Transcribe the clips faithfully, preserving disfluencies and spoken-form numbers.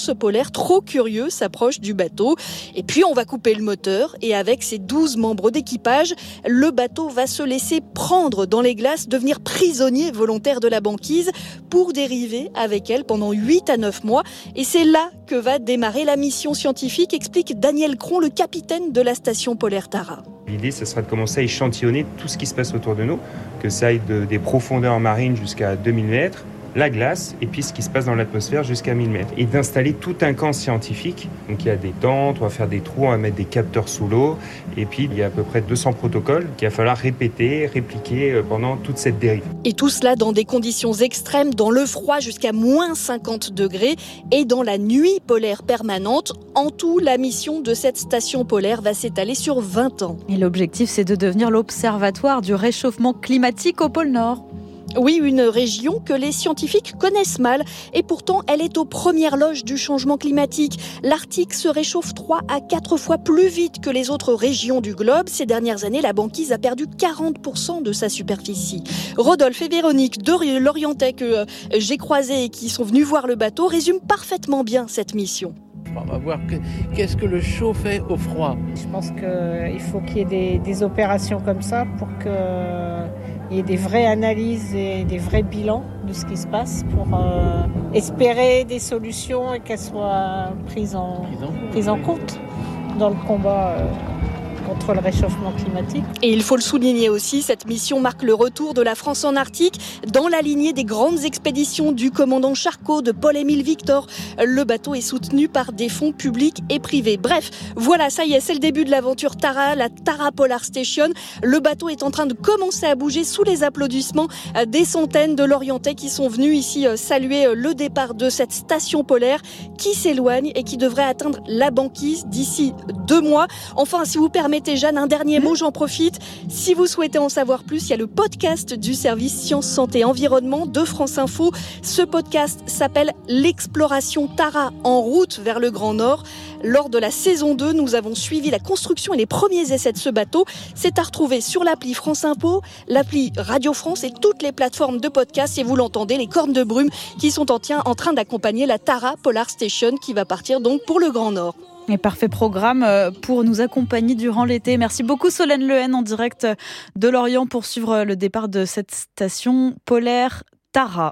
ours polaire trop curieux s'approche du bateau. Et puis on va couper le moteur et avec ses douze membres d'équipage, le bateau va se laisser prendre dans les glaces, devenir prisonnier volontaire de la banquise pour dériver avec elle pendant huit à neuf mois. Et c'est là que va démarrer la mission scientifique, explique Daniel Cron, le capitaine de la station polaire Tara. L'idée, ce sera de commencer à échantillonner tout ce qui se passe autour de nous, que ça aille de, des profondeurs marines jusqu'à deux mille mètres, la glace, et puis ce qui se passe dans l'atmosphère jusqu'à mille mètres. Et d'installer tout un camp scientifique. Donc il y a des tentes, on va faire des trous, on va mettre des capteurs sous l'eau, et puis il y a à peu près deux cents protocoles qu'il va falloir répéter, répliquer pendant toute cette dérive. Et tout cela dans des conditions extrêmes, dans le froid jusqu'à moins cinquante degrés, et dans la nuit polaire permanente. En tout, la mission de cette station polaire va s'étaler sur vingt ans. Et l'objectif, c'est de devenir l'observatoire du réchauffement climatique au pôle Nord. Oui, une région que les scientifiques connaissent mal et pourtant elle est aux premières loges du changement climatique. L'Arctique se réchauffe trois à quatre fois plus vite que les autres régions du globe. Ces dernières années, la banquise a perdu quarante pour cent de sa superficie. Rodolphe et Véronique de Lorientais que j'ai croisés et qui sont venus voir le bateau résument parfaitement bien cette mission. On va voir que, qu'est-ce que le chaud fait au froid. Je pense qu'il faut qu'il y ait des, des opérations comme ça pour qu'il y ait des vraies analyses et des vrais bilans de ce qui se passe pour euh, espérer des solutions et qu'elles soient prises en, prises en compte dans le combat euh, contre le réchauffement climatique. Et il faut le souligner aussi, cette mission marque le retour de la France en Arctique dans la lignée des grandes expéditions du commandant Charcot, de Paul-Émile Victor. Le bateau est soutenu par des fonds publics et privés. Bref, voilà, ça y est, c'est le début de l'aventure Tara, la Tara Polar Station. Le bateau est en train de commencer à bouger sous les applaudissements des centaines de Lorientais qui sont venus ici saluer le départ de cette station polaire qui s'éloigne et qui devrait atteindre la banquise d'ici deux mois. Enfin, si vous permettez, Jeanne, un dernier mot, j'en profite. Si vous souhaitez en savoir plus, il y a le podcast du service Sciences, Santé, Environnement de France Info. Ce podcast s'appelle L'exploration Tara en route vers le Grand Nord. Lors de la saison deux, nous avons suivi la construction et les premiers essais de ce bateau. C'est à retrouver sur l'appli France Info, l'appli Radio France et toutes les plateformes de podcast. Et vous l'entendez, les cornes de brume qui sont en, tien, en train d'accompagner la Tara Polar Station qui va partir donc pour le Grand Nord. Et parfait programme pour nous accompagner durant l'été. Merci beaucoup Solène Lehen en direct de Lorient pour suivre le départ de cette station polaire Tara.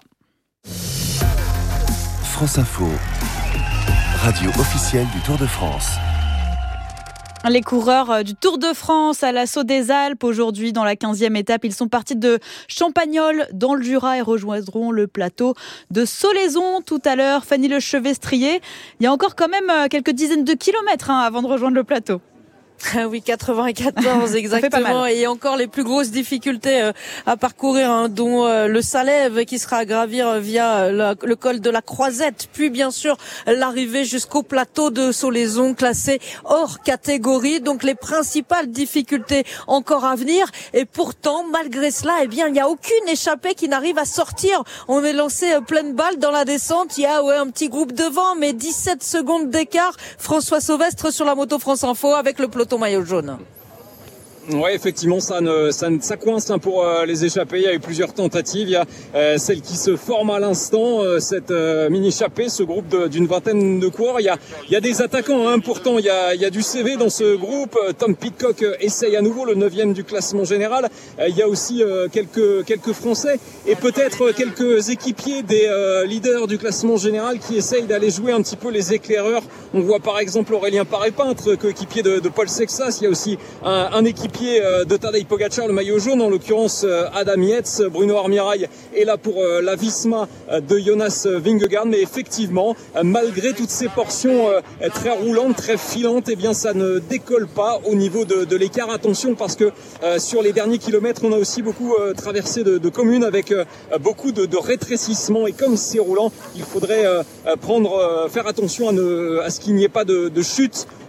France Info, radio officielle du Tour de France. Les coureurs du Tour de France à l'assaut des Alpes aujourd'hui dans la quinzième étape. Ils sont partis de Champagnole dans le Jura et rejoindront le plateau de Solaizon tout à l'heure. Fanny Lechevet-Strier, il y a encore quand même quelques dizaines de kilomètres hein, avant de rejoindre le plateau. Ah oui, quatre-vingt-quatorze exactement, et encore les plus grosses difficultés euh, à parcourir, hein, dont euh, le Salève qui sera à gravir euh, via euh, la, le col de la Croisette, puis bien sûr l'arrivée jusqu'au plateau de Solaizon classé hors catégorie. Donc les principales difficultés encore à venir, et pourtant malgré cela, eh bien il n'y a aucune échappée qui n'arrive à sortir. On est lancé euh, pleine balle dans la descente. Il y a ouais un petit groupe devant, mais dix-sept secondes d'écart. François Sauvestre sur la moto France Info avec le peloton maillot jaune. Ouais, effectivement, ça ne, ça, ça coince hein, pour euh, les échappées. Il y a eu plusieurs tentatives. Il y a euh, celle qui se forme à l'instant, euh, cette euh, mini-échappée, ce groupe de, d'une vingtaine de coureurs. Il y a, il y a des attaquants. Hein, pourtant, il y a, il y a du C V dans ce groupe. Tom Pidcock euh, essaye à nouveau le neuvième du classement général. Euh, il y a aussi euh, quelques quelques Français et peut-être quelques équipiers des euh, leaders du classement général qui essayent d'aller jouer un petit peu les éclaireurs. On voit par exemple Aurélien Paré-Peintre, coéquipier de, de Paul Sexas. Il y a aussi un, un équipier de Tadej Pogacar, le maillot jaune, en l'occurrence Adam Yates. Bruno Armirail est là pour la Visma de Jonas Vingegaard, mais effectivement, malgré toutes ces portions très roulantes, très filantes, eh bien ça ne décolle pas au niveau de, de l'écart. Attention, parce que euh, sur les derniers kilomètres, on a aussi beaucoup euh, traversé de, de communes avec euh, beaucoup de, de rétrécissement, et comme c'est roulant, il faudrait euh, prendre, euh, faire attention à, ne, à ce qu'il n'y ait pas de, de chute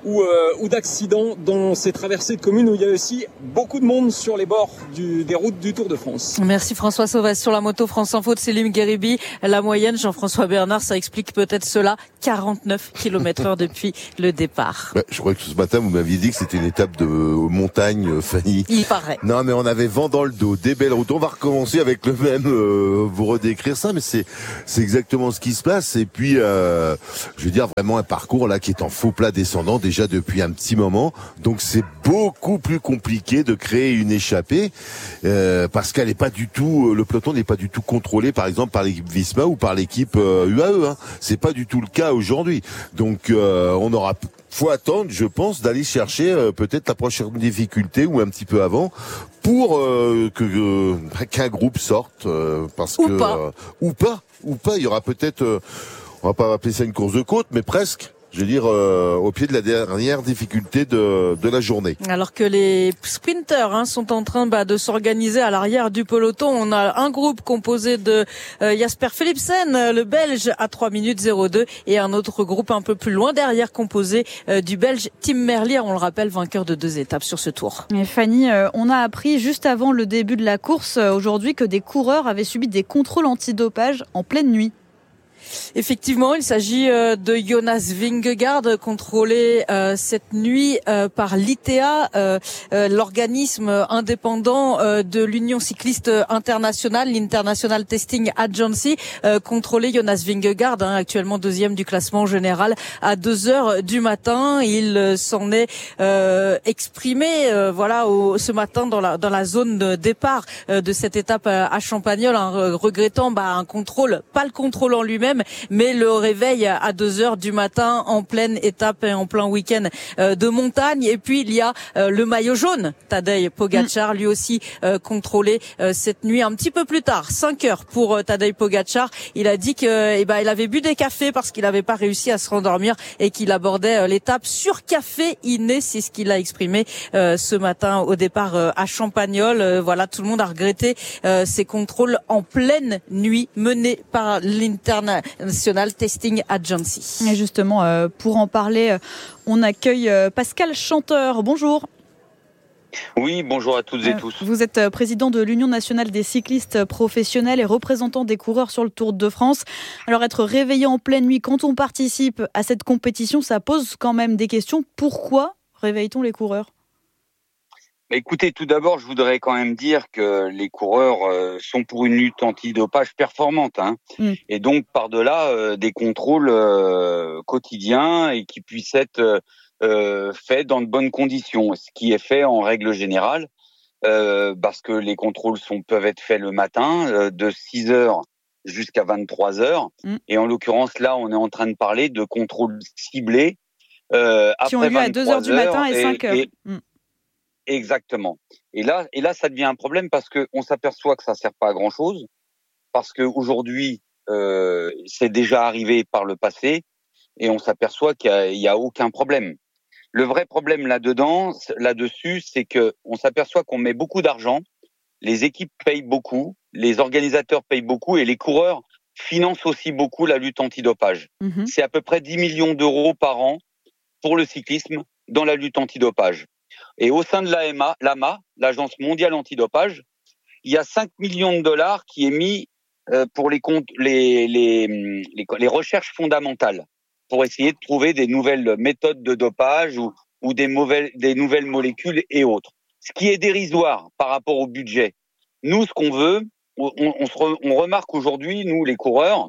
ou, euh, ou d'accidents dans ces traversées de communes où il y a aussi beaucoup de monde sur les bords du, des routes du Tour de France. Merci François Sauvès. Sur la moto France Info de Célim Guéribi, la moyenne, Jean-François Bernard, ça explique peut-être cela, quarante-neuf kilomètres heure depuis le départ. Ouais, je crois que ce matin, vous m'aviez dit que c'était une étape de montagne, Fanny. Il paraît. Non, mais on avait vent dans le dos, des belles routes. On va recommencer avec le même, euh, vous redécrire ça, mais c'est c'est exactement ce qui se passe. Et puis, euh, je veux dire, vraiment un parcours là qui est en faux plat descendant déjà depuis un petit moment. Donc c'est beaucoup plus compliqué de créer une échappée euh, parce qu'elle n'est pas du tout, le peloton n'est pas du tout contrôlé, par exemple par l'équipe Visma ou par l'équipe euh, U A E. Hein. C'est pas du tout le cas aujourd'hui. Donc euh, on aura faut attendre, je pense, d'aller chercher euh, peut-être la prochaine difficulté ou un petit peu avant pour euh, que euh, qu'un groupe sorte euh, parce ou que pas. Euh, ou pas ou pas. Il y aura peut-être, euh, on va pas appeler ça une course de côte, mais presque. Je veux dire, euh, au pied de la dernière difficulté de, de la journée. Alors que les sprinters hein, sont en train bah, de s'organiser à l'arrière du peloton. On a un groupe composé de euh, Jasper Philipsen, le Belge, à trois minutes zéro deux, et un autre groupe un peu plus loin derrière composé euh, du Belge Tim Merlier, on le rappelle, vainqueur de deux étapes sur ce tour. Et Fanny, euh, on a appris juste avant le début de la course euh, aujourd'hui que des coureurs avaient subi des contrôles antidopage en pleine nuit. Effectivement, il s'agit de Jonas Vingegaard, contrôlé euh, cette nuit euh, par l'I T A, euh, euh, l'organisme indépendant euh, de l'Union cycliste internationale, l'International Testing Agency, euh, contrôlé Jonas Vingegaard, hein, actuellement deuxième du classement général, à deux heures du matin. Il euh, s'en est euh, exprimé, euh, voilà, au, ce matin dans la dans la zone de départ euh, de cette étape à Champagnole, hein, regrettant bah, un contrôle, pas le contrôle en lui-même, mais le réveil à deux heures du matin en pleine étape et en plein week-end de montagne. Et puis il y a le maillot jaune, Tadej Pogačar, lui aussi contrôlé cette nuit un petit peu plus tard, cinq heures pour Tadej Pogačar. Il a dit que eh ben il avait bu des cafés parce qu'il n'avait pas réussi à se rendormir et qu'il abordait l'étape sur caféiné. C'est ce qu'il a exprimé ce matin au départ à Champagnole. Voilà, tout le monde a regretté ces contrôles en pleine nuit menés par l'International National Testing Agency. Et justement, euh, pour en parler, euh, on accueille euh, Pascal Chanteur. Bonjour. Oui, bonjour à toutes et euh, tous. Vous êtes président de l'Union nationale des cyclistes professionnels et représentant des coureurs sur le Tour de France. Alors, être réveillé en pleine nuit quand on participe à cette compétition, ça pose quand même des questions. Pourquoi réveille-t-on les coureurs ? Écoutez, tout d'abord, je voudrais quand même dire que les coureurs euh, sont pour une lutte antidopage performante, hein, mmh. et donc par-delà euh, des contrôles euh, quotidiens et qui puissent être euh, faits dans de bonnes conditions, ce qui est fait en règle générale, euh, parce que les contrôles sont peuvent être faits le matin euh, de six heures jusqu'à vingt-trois heures, mmh. et en l'occurrence là, on est en train de parler de contrôles ciblés euh, qui après ont lieu à deux heures du matin et cinq heures. Et, mmh. Exactement. Et là, et là, ça devient un problème parce que on s'aperçoit que ça sert pas à grand chose, parce que aujourd'hui, euh, c'est déjà arrivé par le passé, et on s'aperçoit qu'il y a, il y a aucun problème. Le vrai problème là-dedans, là-dessus, c'est que on s'aperçoit qu'on met beaucoup d'argent, les équipes payent beaucoup, les organisateurs payent beaucoup, et les coureurs financent aussi beaucoup la lutte antidopage. Mmh. C'est à peu près dix millions d'euros par an pour le cyclisme dans la lutte antidopage. Et au sein de l'A M A, l'A M A, l'Agence mondiale antidopage, il y a cinq millions de dollars qui est mis euh, pour les, comptes, les, les, les, les recherches fondamentales, pour essayer de trouver des nouvelles méthodes de dopage ou, ou des, mauvais, des nouvelles molécules et autres. Ce qui est dérisoire par rapport au budget. Nous, ce qu'on veut, on, on, se re, on remarque aujourd'hui, nous les coureurs,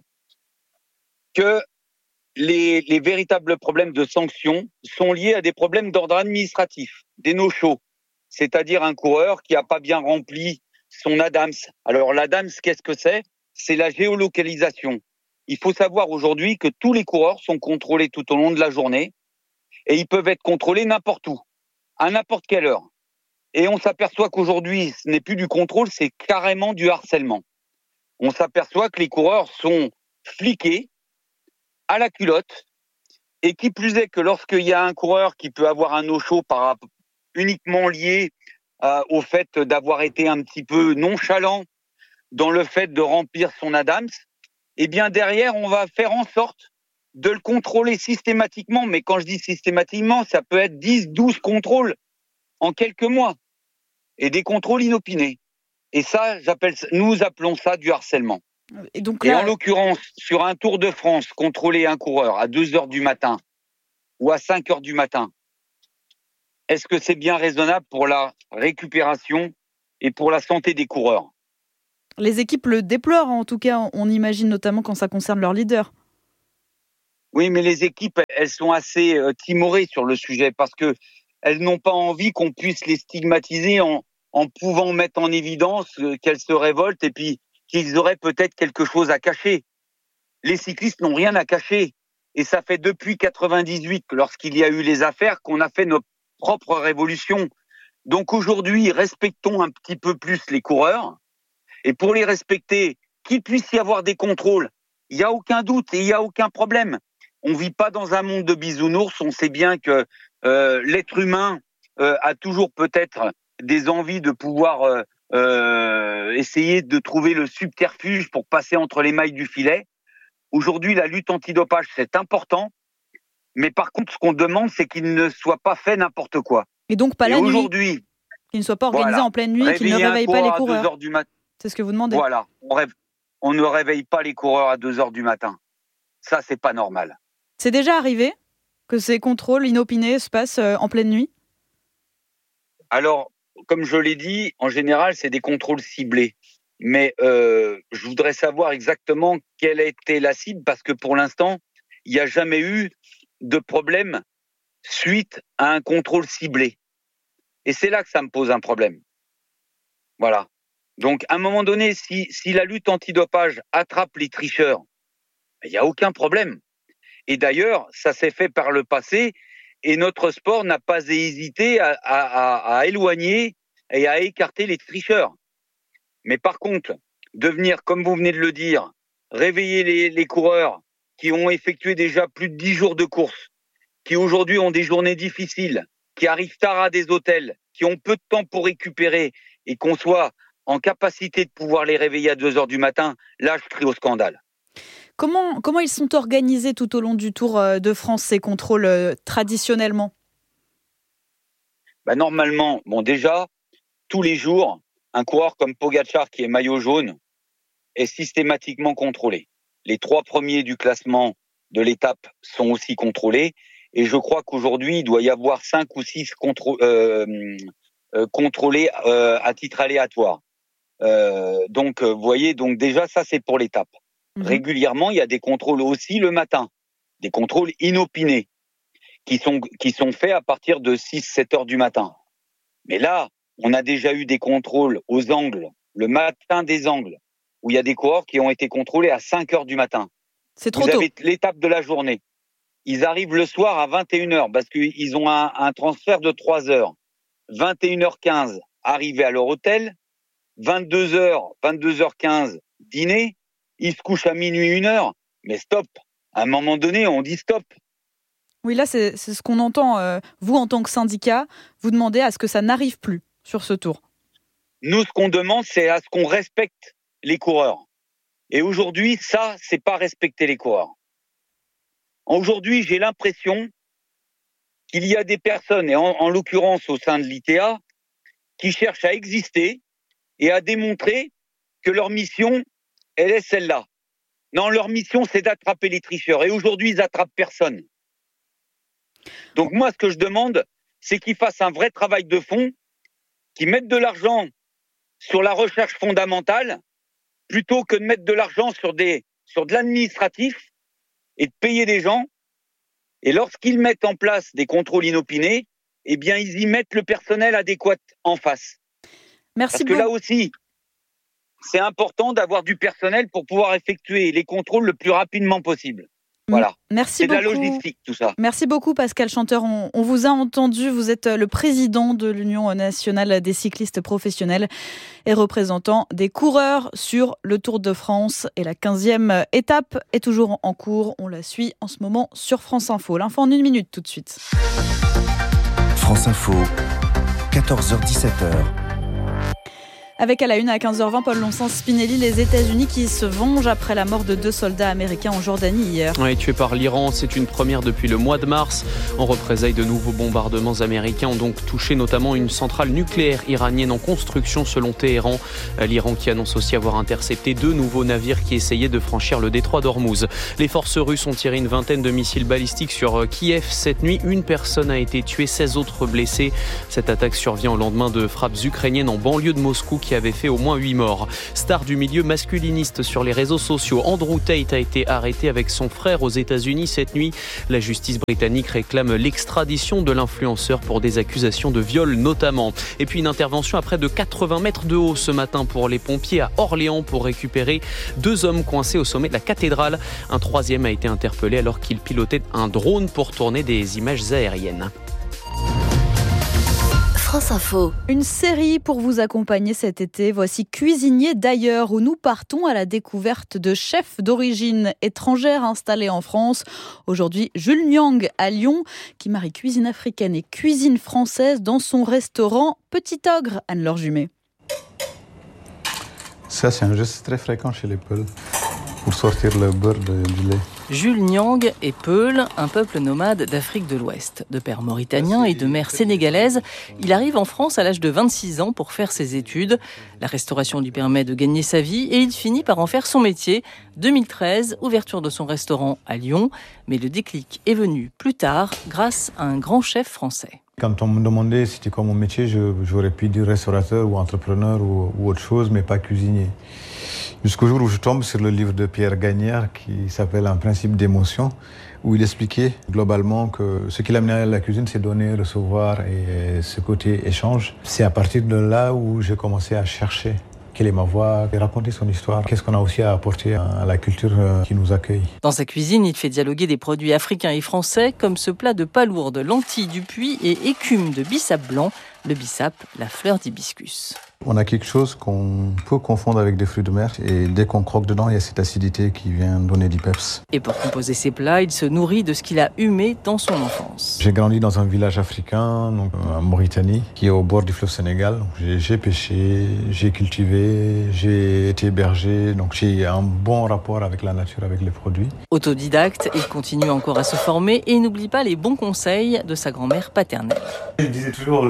que Les, les véritables problèmes de sanctions sont liés à des problèmes d'ordre administratif, des no-shows, c'est-à-dire un coureur qui n'a pas bien rempli son ADAMS. Alors l'ADAMS, qu'est-ce que c'est ? C'est la géolocalisation. Il faut savoir aujourd'hui que tous les coureurs sont contrôlés tout au long de la journée et ils peuvent être contrôlés n'importe où, à n'importe quelle heure. Et on s'aperçoit qu'aujourd'hui, ce n'est plus du contrôle, c'est carrément du harcèlement. On s'aperçoit que les coureurs sont fliqués à la culotte, et qui plus est que lorsqu'il y a un coureur qui peut avoir un no-show par, uniquement lié euh, au fait d'avoir été un petit peu nonchalant dans le fait de remplir son ADAMS, eh bien derrière on va faire en sorte de le contrôler systématiquement. Mais quand je dis systématiquement, ça peut être dix, douze contrôles en quelques mois. Et des contrôles inopinés. Et ça, j'appelle, nous appelons ça du harcèlement. Et, donc là... Et en l'occurrence, sur un Tour de France, contrôler un coureur à deux heures du matin ou à cinq heures du matin, est-ce que c'est bien raisonnable pour la récupération et pour la santé des coureurs ? Les équipes le déplorent, en tout cas, on imagine notamment quand ça concerne leur leader. Oui, mais les équipes, elles sont assez euh, timorées sur le sujet parce que elles n'ont pas envie qu'on puisse les stigmatiser en, en pouvant mettre en évidence euh, qu'elles se révoltent et puis qu'ils auraient peut-être quelque chose à cacher. Les cyclistes n'ont rien à cacher. Et ça fait depuis quatre-vingt-dix-huit, lorsqu'il y a eu les affaires, qu'on a fait notre propre révolution. Donc aujourd'hui, respectons un petit peu plus les coureurs. Et pour les respecter, qu'il puisse y avoir des contrôles, il n'y a aucun doute et il n'y a aucun problème. On ne vit pas dans un monde de bisounours. On sait bien que euh, l'être humain euh, a toujours peut-être des envies de pouvoir euh, euh, essayer de trouver le subterfuge pour passer entre les mailles du filet. Aujourd'hui, la lutte antidopage, c'est important. Mais par contre, ce qu'on demande, c'est qu'il ne soit pas fait n'importe quoi. Et donc pas et la nuit. Aujourd'hui, qu'il ne soit pas organisé voilà, en pleine nuit, qu'il ne réveille pas les coureurs. à deux heures du matin. C'est ce que vous demandez. Voilà, on, rêve, on ne réveille pas les coureurs à deux heures du matin. Ça, c'est pas normal. C'est déjà arrivé que ces contrôles inopinés se passent en pleine nuit ? Alors, comme je l'ai dit, en général, c'est des contrôles ciblés. Mais euh, je voudrais savoir exactement quelle a été la cible, parce que pour l'instant, il n'y a jamais eu de problème suite à un contrôle ciblé. Et c'est là que ça me pose un problème. Voilà. Donc, à un moment donné, si, si la lutte antidopage attrape les tricheurs, il n'y a aucun problème. Et d'ailleurs, ça s'est fait par le passé, et notre sport n'a pas hésité à, à, à, à éloigner et à écarter les tricheurs. Mais par contre, de venir, comme vous venez de le dire, réveiller les, les coureurs qui ont effectué déjà plus de dix jours de course, qui aujourd'hui ont des journées difficiles, qui arrivent tard à des hôtels, qui ont peu de temps pour récupérer, et qu'on soit en capacité de pouvoir les réveiller à deux heures du matin, là, je crie au scandale. Comment, comment ils sont organisés tout au long du Tour de France, ces contrôles euh, traditionnellement ? Bah, normalement, bon, déjà, tous les jours, un coureur comme Pogačar, qui est maillot jaune, est systématiquement contrôlé. Les trois premiers du classement de l'étape sont aussi contrôlés. Et je crois qu'aujourd'hui, il doit y avoir cinq ou six contrô- euh, euh, contrôlés euh, à titre aléatoire. Euh, donc, vous voyez, donc déjà, ça, c'est pour l'étape. Mmh. Régulièrement, il y a des contrôles aussi le matin, des contrôles inopinés qui sont, qui sont faits à partir de six sept heures du matin. Mais là, on a déjà eu des contrôles aux angles, le matin des angles, où il y a des coureurs qui ont été contrôlés à cinq heures du matin. C'est trop Vous tôt. avez l'étape de la journée. Ils arrivent le soir à vingt et une heures parce qu'ils ont un, un transfert de trois heures. vingt et une heures quinze, arrivés à leur hôtel. vingt-deux heures, vingt-deux heures quinze, dîner. Ils se couchent à minuit, une heure. Mais stop. À un moment donné, on dit stop. Oui, là, c'est, c'est ce qu'on entend. Euh, vous, en tant que syndicat, vous demandez à ce que ça n'arrive plus sur ce tour. Nous, ce qu'on demande, c'est à ce qu'on respecte les coureurs. Et aujourd'hui, ça, c'est pas respecter les coureurs. Aujourd'hui, j'ai l'impression qu'il y a des personnes, et en, en l'occurrence au sein de l'I T A, qui cherchent à exister et à démontrer que leur mission, elle est celle-là. Non, leur mission, c'est d'attraper les tricheurs. Et aujourd'hui, ils attrapent personne. Donc moi, ce que je demande, c'est qu'ils fassent un vrai travail de fond, qu'ils mettent de l'argent sur la recherche fondamentale, plutôt que de mettre de l'argent sur, des, sur de l'administratif et de payer des gens. Et lorsqu'ils mettent en place des contrôles inopinés, eh bien, ils y mettent le personnel adéquat en face. Merci Parce que beaucoup. là aussi, c'est important d'avoir du personnel pour pouvoir effectuer les contrôles le plus rapidement possible. Voilà. Merci c'est beaucoup. de la logistique, tout ça. Merci beaucoup, Pascal Chanteur. On, on vous a entendu. Vous êtes le président de l'Union nationale des cyclistes professionnels et représentant des coureurs sur le Tour de France. Et la quinzième étape est toujours en cours. On la suit en ce moment sur France Info. L'info en une minute tout de suite. France Info, quatorze heures dix-sept heures. Avec à la une à quinze heures vingt, Paul Lonsens-Spinelli, les États-Unis qui se vengent après la mort de deux soldats américains en Jordanie hier. Oui, tués par l'Iran, c'est une première depuis le mois de mars. En représailles, de nouveaux bombardements américains ont donc touché notamment une centrale nucléaire iranienne en construction selon Téhéran. L'Iran qui annonce aussi avoir intercepté deux nouveaux navires qui essayaient de franchir le détroit d'Ormuz. Les forces russes ont tiré une vingtaine de missiles balistiques sur Kiev cette nuit. Une personne a été tuée, seize autres blessés. Cette attaque survient au lendemain de frappes ukrainiennes en banlieue de Moscou qui avait fait au moins huit morts. Star du milieu masculiniste sur les réseaux sociaux, Andrew Tate a été arrêté avec son frère aux États-Unis cette nuit. La justice britannique réclame l'extradition de l'influenceur pour des accusations de viol notamment. Et puis une intervention à près de quatre-vingts mètres de haut ce matin pour les pompiers à Orléans pour récupérer deux hommes coincés au sommet de la cathédrale. Un troisième a été interpellé alors qu'il pilotait un drone pour tourner des images aériennes. France Info. Une série pour vous accompagner cet été. Voici Cuisinier d'ailleurs, où nous partons à la découverte de chefs d'origine étrangère installés en France. Aujourd'hui, Jules Nyang à Lyon, qui marie cuisine africaine et cuisine française dans son restaurant Petit Ogre. Anne-Laure Jumet. Ça, c'est un geste très fréquent chez les Peuls pour sortir le beurre de, du lait. Jules Nyang est Peul, un peuple nomade d'Afrique de l'Ouest. De père mauritanien et de mère sénégalaise, il arrive en France à l'âge de vingt-six ans pour faire ses études. La restauration lui permet de gagner sa vie et il finit par en faire son métier. deux mille treize, ouverture de son restaurant à Lyon. Mais le déclic est venu plus tard grâce à un grand chef français. Quand on me demandait c'était quoi mon métier, je, j'aurais pu dire restaurateur ou entrepreneur ou, ou autre chose, mais pas cuisinier. Jusqu'au jour où je tombe sur le livre de Pierre Gagnère qui s'appelle Un principe d'émotion, où il expliquait globalement que ce qui l'amenait à la cuisine, c'est donner, recevoir et ce côté échange. C'est à partir de là où j'ai commencé à chercher quelle est ma voix, et raconter son histoire. Qu'est-ce qu'on a aussi à apporter à la culture qui nous accueille. Dans sa cuisine, il fait dialoguer des produits africains et français, comme ce plat de palourde, lentilles du puits et écume de bissap blanc. Le bissap, la fleur d'hibiscus. On a quelque chose qu'on peut confondre avec des fruits de mer et dès qu'on croque dedans, il y a cette acidité qui vient donner du peps. Et pour composer ses plats, il se nourrit de ce qu'il a humé dans son enfance. J'ai grandi dans un village africain, donc en Mauritanie, qui est au bord du fleuve Sénégal. J'ai, j'ai pêché, j'ai cultivé, j'ai été berger, donc j'ai un bon rapport avec la nature, avec les produits. Autodidacte, il continue encore à se former et n'oublie pas les bons conseils de sa grand-mère paternelle. Je disais toujours,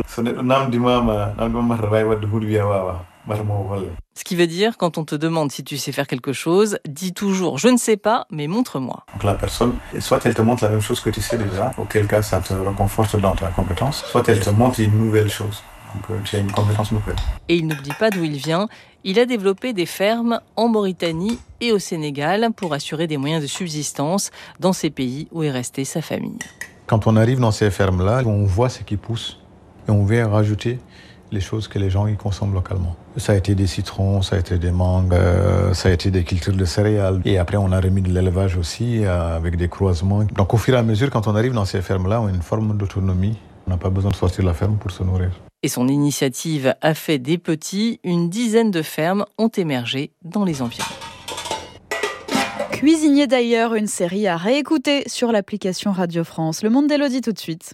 ce qui veut dire, quand on te demande si tu sais faire quelque chose, dis toujours « je ne sais pas, mais montre-moi ». Donc la personne, soit elle te montre la même chose que tu sais déjà, auquel cas ça te reconforte dans ta compétence, soit elle te montre une nouvelle chose, donc tu as une compétence nouvelle. Et il n'oublie pas d'où il vient. Il a développé des fermes en Mauritanie et au Sénégal pour assurer des moyens de subsistance dans ces pays où est restée sa famille. Quand on arrive dans ces fermes-là, on voit ce qui pousse et on vient rajouter les choses que les gens y consomment localement. Ça a été des citrons, ça a été des mangues, euh, ça a été des cultures de céréales. Et après, on a remis de l'élevage aussi euh, avec des croisements. Donc au fur et à mesure, quand on arrive dans ces fermes-là, on a une forme d'autonomie. On n'a pas besoin de sortir de la ferme pour se nourrir. Et son initiative a fait des petits. Une dizaine de fermes ont émergé dans les environs. Cuisinier d'ailleurs, une série à réécouter sur l'application Radio France. Le Monde d'Élodie tout de suite.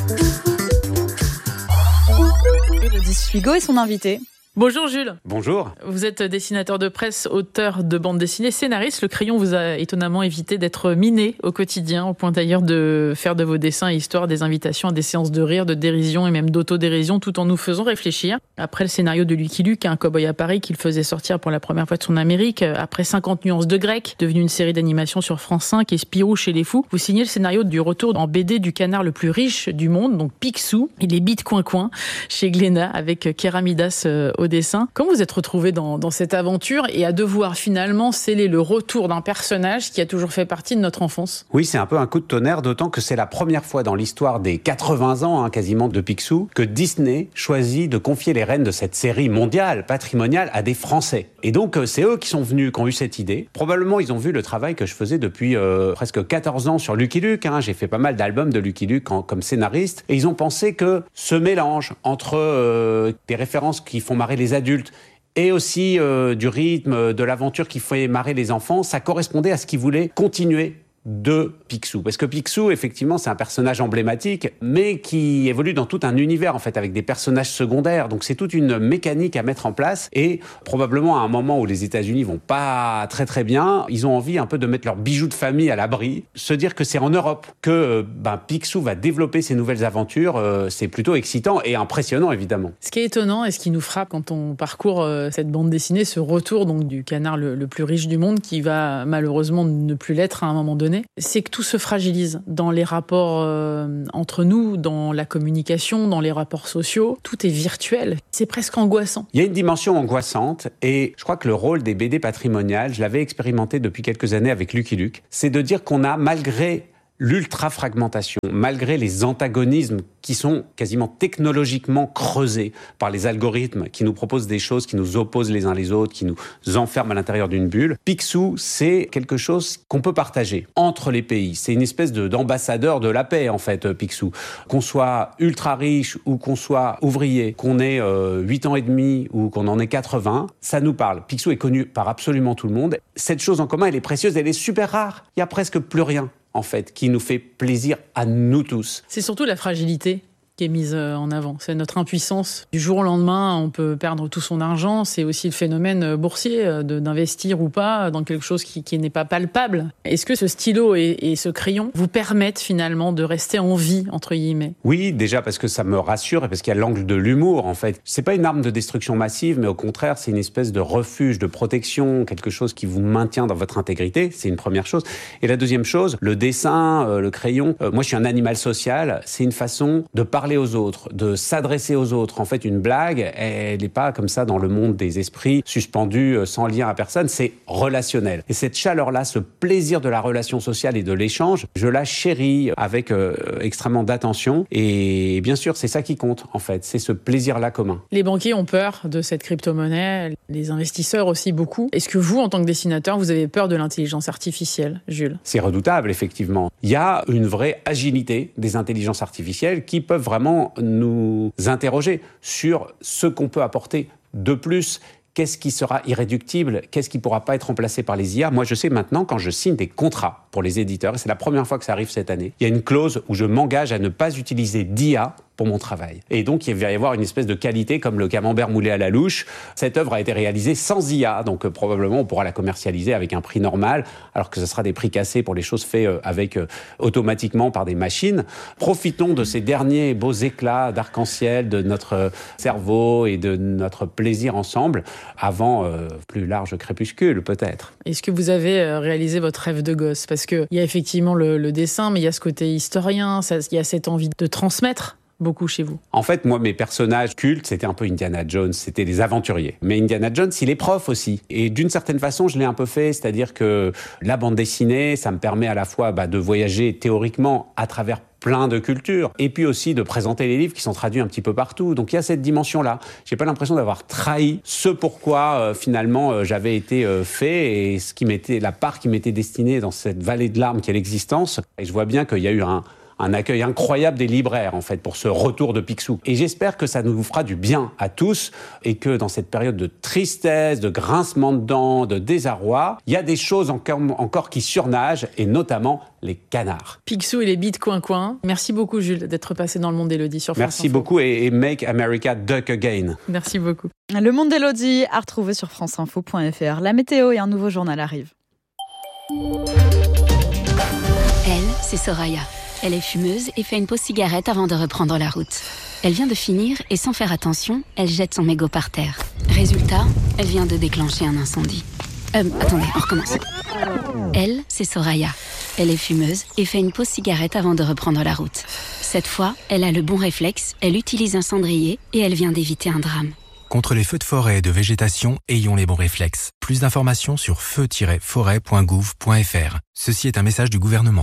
Élodie Suigo et son invité. Bonjour Jules. Bonjour. Vous êtes dessinateur de presse, auteur de bande dessinée, scénariste. Le crayon vous a étonnamment évité d'être miné au quotidien, au point d'ailleurs de faire de vos dessins histoire des invitations à des séances de rire, de dérision et même d'autodérision, tout en nous faisant réfléchir. Après le scénario de Lucky Luke, un cow-boy à Paris qu'il faisait sortir pour la première fois de son Amérique, après cinquante nuances de grec, devenu une série d'animation sur France cinq et Spirou chez les fous, vous signez le scénario du retour en B D du canard le plus riche du monde, donc Picsou, et les bites coin-coin chez Glénat avec Kéramidas au dessin. Comment vous êtes retrouvé dans, dans cette aventure et à devoir finalement sceller le retour d'un personnage qui a toujours fait partie de notre enfance? Oui, c'est un peu un coup de tonnerre, d'autant que c'est la première fois dans l'histoire des quatre-vingts ans, hein, quasiment, de Picsou, que Disney choisit de confier les rênes de cette série mondiale, patrimoniale, à des Français. Et donc, c'est eux qui sont venus, qui ont eu cette idée. Probablement, ils ont vu le travail que je faisais depuis euh, presque quatorze ans sur Lucky Luke. Hein. J'ai fait pas mal d'albums de Lucky Luke en, comme scénariste. Et ils ont pensé que ce mélange entre euh, des références qui font marrer les adultes et aussi euh, du rythme, de l'aventure qui fait marrer les enfants, ça correspondait à ce qu'ils voulaient continuer de Picsou. Parce que Picsou, effectivement, c'est un personnage emblématique, mais qui évolue dans tout un univers, en fait, avec des personnages secondaires. Donc c'est toute une mécanique à mettre en place. Et probablement, à un moment où les États-Unis vont pas très très bien, ils ont envie un peu de mettre leurs bijoux de famille à l'abri. Se dire que c'est en Europe que ben, Picsou va développer ses nouvelles aventures, euh, c'est plutôt excitant et impressionnant, évidemment. Ce qui est étonnant et ce qui nous frappe quand on parcourt euh, cette bande dessinée, ce retour donc, du canard le, le plus riche du monde, qui va malheureusement ne plus l'être à un moment donné, c'est que tout se fragilise dans les rapports euh, entre nous, dans la communication, dans les rapports sociaux. Tout est virtuel. C'est presque angoissant. Il y a une dimension angoissante et je crois que le rôle des B D patrimoniales, je l'avais expérimenté depuis quelques années avec Lucky Luke, c'est de dire qu'on a, malgré l'ultra-fragmentation, malgré les antagonismes qui sont quasiment technologiquement creusés par les algorithmes qui nous proposent des choses, qui nous opposent les uns les autres, qui nous enferment à l'intérieur d'une bulle, Picsou, c'est quelque chose qu'on peut partager entre les pays. C'est une espèce de, d'ambassadeur de la paix, en fait, Picsou. Qu'on soit ultra riche ou qu'on soit ouvrier, qu'on ait euh, huit ans et demi ou qu'on en ait quatre-vingts, ça nous parle. Picsou est connu par absolument tout le monde. Cette chose en commun, elle est précieuse, elle est super rare. Il y a presque plus rien, en fait, qui nous fait plaisir à nous tous. C'est surtout la fragilité qui est mise en avant. C'est notre impuissance. Du jour au lendemain, on peut perdre tout son argent. C'est aussi le phénomène boursier de, d'investir ou pas dans quelque chose qui, qui n'est pas palpable. Est-ce que ce stylo et, et ce crayon vous permettent finalement de rester en vie, entre guillemets ? Oui, déjà parce que ça me rassure et parce qu'il y a l'angle de l'humour, en fait. C'est pas une arme de destruction massive, mais au contraire, c'est une espèce de refuge, de protection, quelque chose qui vous maintient dans votre intégrité. C'est une première chose. Et la deuxième chose, le dessin, euh, le crayon. Euh, moi, je suis un animal social. C'est une façon de parler aux autres, de s'adresser aux autres. En fait, une blague, elle n'est pas comme ça dans le monde des esprits, suspendue, sans lien à personne, c'est relationnel. Et cette chaleur-là, ce plaisir de la relation sociale et de l'échange, je la chéris avec euh, extrêmement d'attention. Et bien sûr, c'est ça qui compte, en fait. C'est ce plaisir-là commun. Les banquiers ont peur de cette crypto-monnaie, les investisseurs aussi beaucoup. Est-ce que vous, en tant que dessinateur, vous avez peur de l'intelligence artificielle, Jules ? C'est redoutable, effectivement. Il y a une vraie agilité des intelligences artificielles qui peuvent vraiment nous interroger sur ce qu'on peut apporter de plus. Qu'est-ce qui sera irréductible ? Qu'est-ce qui ne pourra pas être remplacé par les I A ? Moi, je sais maintenant, quand je signe des contrats pour les éditeurs, et c'est la première fois que ça arrive cette année, il y a une clause où je m'engage à ne pas utiliser d'I A pour mon travail. Et donc, il va y avoir une espèce de qualité comme le camembert moulé à la louche. Cette œuvre a été réalisée sans I A, donc euh, probablement on pourra la commercialiser avec un prix normal, alors que ce sera des prix cassés pour les choses faites euh, avec euh, automatiquement par des machines. Profitons de ces derniers beaux éclats d'arc-en-ciel de notre euh, cerveau et de notre plaisir ensemble, avant euh, plus large crépuscule peut-être. Est-ce que vous avez euh, réalisé votre rêve de gosse ? Parce qu'il y a effectivement le, le dessin, mais il y a ce côté historien, il y a cette envie de transmettre beaucoup chez vous. En fait, moi, mes personnages cultes, c'était un peu Indiana Jones, c'était des aventuriers. Mais Indiana Jones, il est prof aussi. Et d'une certaine façon, je l'ai un peu fait, c'est-à-dire que la bande dessinée, ça me permet à la fois bah, de voyager théoriquement à travers plein de cultures, et puis aussi de présenter les livres qui sont traduits un petit peu partout. Donc il y a cette dimension-là. J'ai pas l'impression d'avoir trahi ce pourquoi euh, finalement euh, j'avais été euh, fait et ce qui m'était, la part qui m'était destinée dans cette vallée de larmes qu'est l'existence. Et je vois bien qu'il y a eu un un accueil incroyable des libraires, en fait, pour ce retour de Picsou. Et j'espère que ça nous fera du bien à tous et que dans cette période de tristesse, de grincement de dents, de désarroi, il y a des choses encore, encore qui surnagent, et notamment les canards. Picsou et les bites coin-coin. Merci beaucoup, Jules, d'être passé dans le monde d'Élodie sur France Merci Info. beaucoup et, et Make America Duck Again. Merci beaucoup. Le monde d'Élodie à retrouver sur france info point f r. La météo et un nouveau journal arrivent. Elle, c'est Soraya. Elle est fumeuse et fait une pause cigarette avant de reprendre la route. Elle vient de finir et sans faire attention, elle jette son mégot par terre. Résultat, elle vient de déclencher un incendie. Euh, attendez, on recommence. Elle, c'est Soraya. Elle est fumeuse et fait une pause cigarette avant de reprendre la route. Cette fois, elle a le bon réflexe, elle utilise un cendrier et elle vient d'éviter un drame. Contre les feux de forêt et de végétation, ayons les bons réflexes. Plus d'informations sur feu tiret forêt point gouv point f r. Ceci est un message du gouvernement.